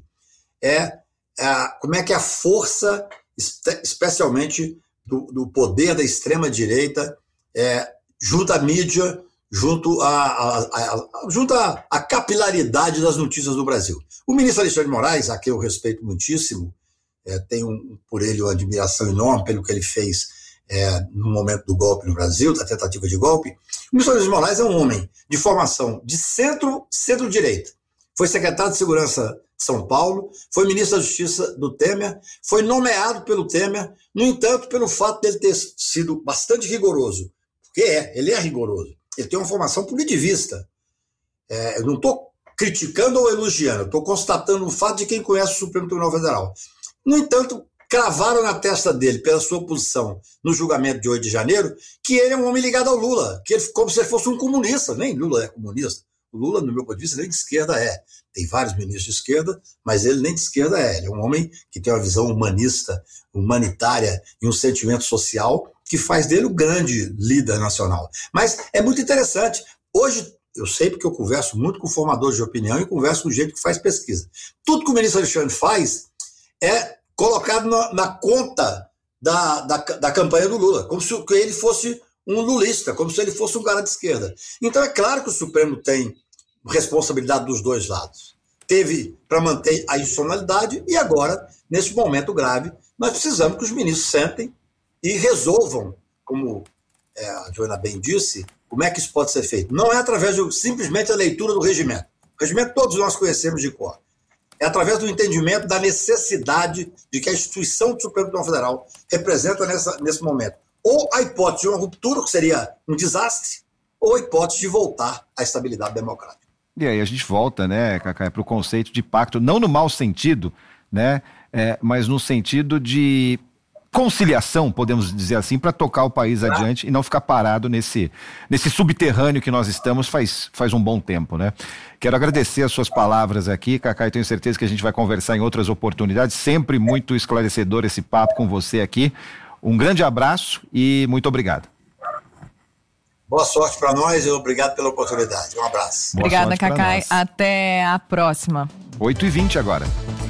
é, é como é que a força, especialmente do, do poder da extrema-direita, é, junto à mídia, junto à a, a, a, junto a, a capilaridade das notícias do Brasil. O ministro Alexandre de Moraes, a quem eu respeito muitíssimo, é, tenho um, por ele uma admiração enorme pelo que ele fez é, no momento do golpe no Brasil, da tentativa de golpe. O ministro Alexandre de Moraes é um homem de formação de centro, centro-direita. Foi secretário de Segurança de São Paulo, foi ministro da Justiça do Temer, foi nomeado pelo Temer, no entanto, pelo fato dele ter sido bastante rigoroso, porque é, ele é rigoroso, ele tem uma formação punitivista. É, eu não estou criticando ou elogiando, estou constatando o fato de quem conhece o Supremo Tribunal Federal. No entanto, cravaram na testa dele, pela sua posição no julgamento de oito de janeiro, que ele é um homem ligado ao Lula, que ele, como se ele fosse um comunista. Nem Lula é comunista. O Lula, no meu ponto de vista, nem de esquerda é. Tem vários ministros de esquerda, mas ele nem de esquerda é. Ele é um homem que tem uma visão humanista, humanitária e um sentimento social que faz dele o grande líder nacional. Mas é muito interessante. Hoje, eu sei porque eu converso muito com formadores de opinião e converso com gente que faz pesquisa. Tudo que o ministro Alexandre faz é colocado na, na conta da, da, da campanha do Lula, como se ele fosse um lulista, como se ele fosse um cara de esquerda. Então é claro que o Supremo tem responsabilidade dos dois lados. Teve para manter a institucionalidade e agora, nesse momento grave, nós precisamos que os ministros sentem e resolvam, como é, a Joana bem disse, como é que isso pode ser feito. Não é através de simplesmente a leitura do regimento. O regimento todos nós conhecemos de cor. É através do entendimento da necessidade de que a instituição do Supremo Tribunal Federal representa nessa, nesse momento ou a hipótese de uma ruptura, que seria um desastre, ou a hipótese de voltar à estabilidade democrática. E aí a gente volta, né, Cacá, para o conceito de pacto, não no mau sentido, né, é, mas no sentido de conciliação, podemos dizer assim, para tocar o país ah. adiante e não ficar parado nesse, nesse subterrâneo que nós estamos faz, faz um bom tempo, né? Quero agradecer as suas palavras aqui, Cacá, e tenho certeza que a gente vai conversar em outras oportunidades, sempre muito esclarecedor esse papo com você aqui. Um grande abraço e muito obrigado. Boa sorte para nós e obrigado pela oportunidade. Um abraço. Obrigada, Cacá. Até a próxima. oito e vinte agora.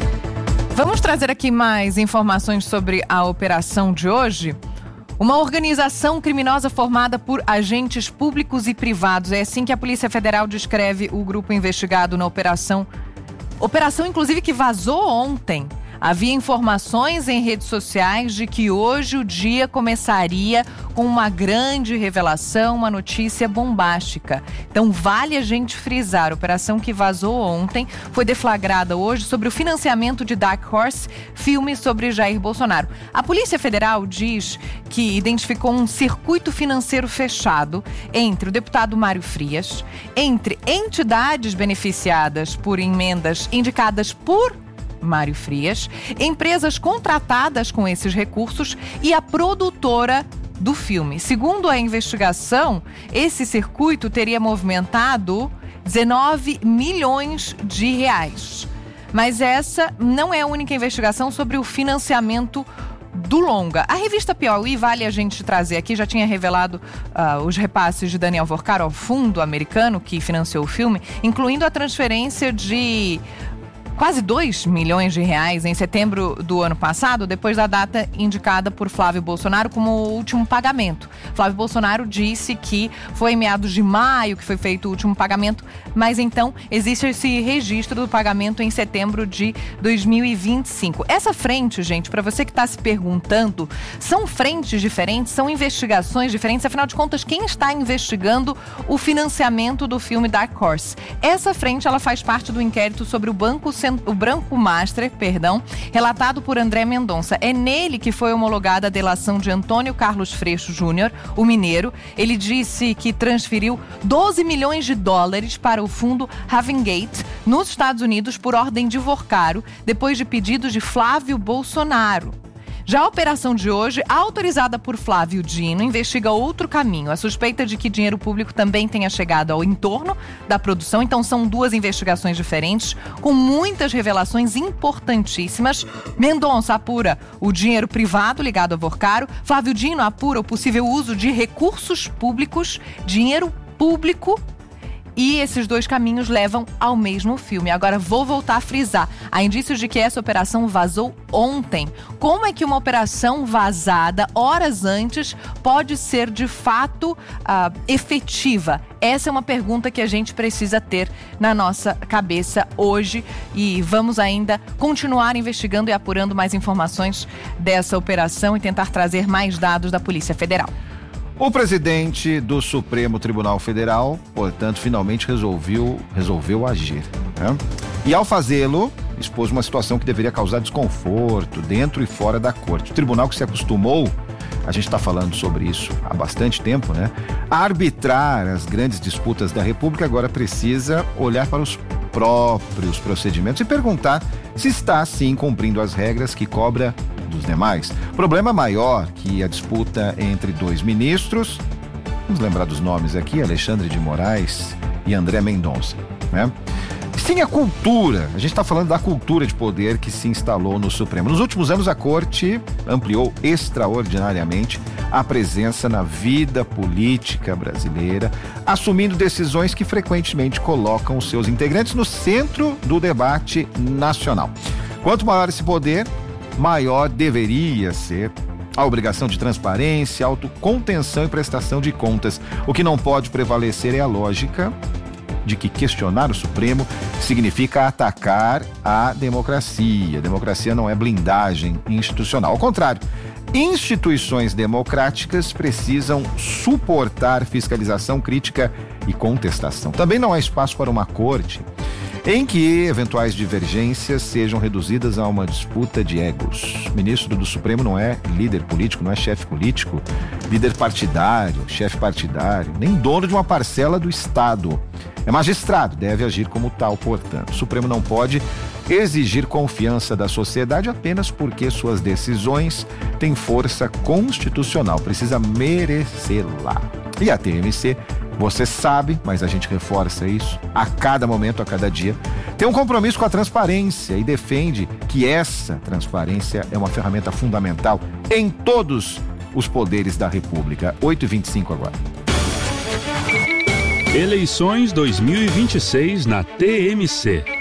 Vamos trazer aqui mais informações sobre a operação de hoje. Uma organização criminosa formada por agentes públicos e privados. É assim que a Polícia Federal descreve o grupo investigado na operação. Operação, inclusive, que vazou ontem. Havia informações em redes sociais de que hoje o dia começaria com uma grande revelação, uma notícia bombástica. Então vale a gente frisar, a operação que vazou ontem foi deflagrada hoje sobre o financiamento de Dark Horse, filme sobre Jair Bolsonaro. A Polícia Federal diz que identificou um circuito financeiro fechado entre o deputado Mário Frias, entre entidades beneficiadas por emendas indicadas por Mário Frias, empresas contratadas com esses recursos e a produtora do filme. Segundo a investigação, esse circuito teria movimentado dezenove milhões de reais. Mas essa não é a única investigação sobre o financiamento do longa. A revista Piauí, vale a gente trazer aqui, já tinha revelado uh, os repasses de Daniel Vorcar ao fundo americano que financiou o filme, incluindo a transferência de quase dois milhões de reais em setembro do ano passado, depois da data indicada por Flávio Bolsonaro como o último pagamento. Flávio Bolsonaro disse que foi em meados de maio que foi feito o último pagamento, mas então existe esse registro do pagamento em setembro de dois mil e vinte e cinco. Essa frente, gente, para você que está se perguntando, são frentes diferentes, são investigações diferentes, afinal de contas, quem está investigando o financiamento do filme Dark Horse? Essa frente, ela faz parte do inquérito sobre o Banco o Branco Master, perdão, relatado por André Mendonça. É nele que foi homologada a delação de Antônio Carlos Freixo Júnior, o mineiro. Ele disse que transferiu doze milhões de dólares para o fundo Havengate, nos Estados Unidos, por ordem de Vorcaro, depois de pedido de Flávio Bolsonaro. Já a operação de hoje, autorizada por Flávio Dino, investiga outro caminho. A suspeita de que dinheiro público também tenha chegado ao entorno da produção. Então são duas investigações diferentes, com muitas revelações importantíssimas. Mendonça apura o dinheiro privado ligado a Vorcaro. Flávio Dino apura o possível uso de recursos públicos, dinheiro público. E esses dois caminhos levam ao mesmo filme. Agora vou voltar a frisar. Há indícios de que essa operação vazou ontem. Como é que uma operação vazada horas antes pode ser de fato uh, efetiva? Essa é uma pergunta que a gente precisa ter na nossa cabeça hoje. E vamos ainda continuar investigando e apurando mais informações dessa operação e tentar trazer mais dados da Polícia Federal. O presidente do Supremo Tribunal Federal, portanto, finalmente resolveu, resolveu agir, né? E ao fazê-lo, expôs uma situação que deveria causar desconforto dentro e fora da corte. O tribunal que se acostumou, a gente está falando sobre isso há bastante tempo, né? A arbitrar as grandes disputas da República, agora precisa olhar para os próprios procedimentos e perguntar se está, sim, cumprindo as regras que cobra dos demais. Problema maior que a disputa entre dois ministros, vamos lembrar dos nomes aqui, Alexandre de Moraes e André Mendonça, né? Sim, a cultura, a gente está falando da cultura de poder que se instalou no Supremo. Nos últimos anos, a Corte ampliou extraordinariamente a presença na vida política brasileira, assumindo decisões que frequentemente colocam os seus integrantes no centro do debate nacional. Quanto maior esse poder, maior deveria ser a obrigação de transparência, autocontenção e prestação de contas. O que não pode prevalecer é a lógica de que questionar o Supremo significa atacar a democracia. Democracia não é blindagem institucional. Ao contrário, instituições democráticas precisam suportar fiscalização, crítica e contestação. Também não há espaço para uma corte em que eventuais divergências sejam reduzidas a uma disputa de egos. O ministro do Supremo não é líder político, não é chefe político, líder partidário, chefe partidário, nem dono de uma parcela do Estado. É magistrado, deve agir como tal, portanto. O Supremo não pode exigir confiança da sociedade apenas porque suas decisões têm força constitucional. Precisa merecê-la. E a T M C, você sabe, mas a gente reforça isso a cada momento, a cada dia, tem um compromisso com a transparência e defende que essa transparência é uma ferramenta fundamental em todos os poderes da República. oito e vinte e cinco agora. Eleições dois mil e vinte e seis na T M C.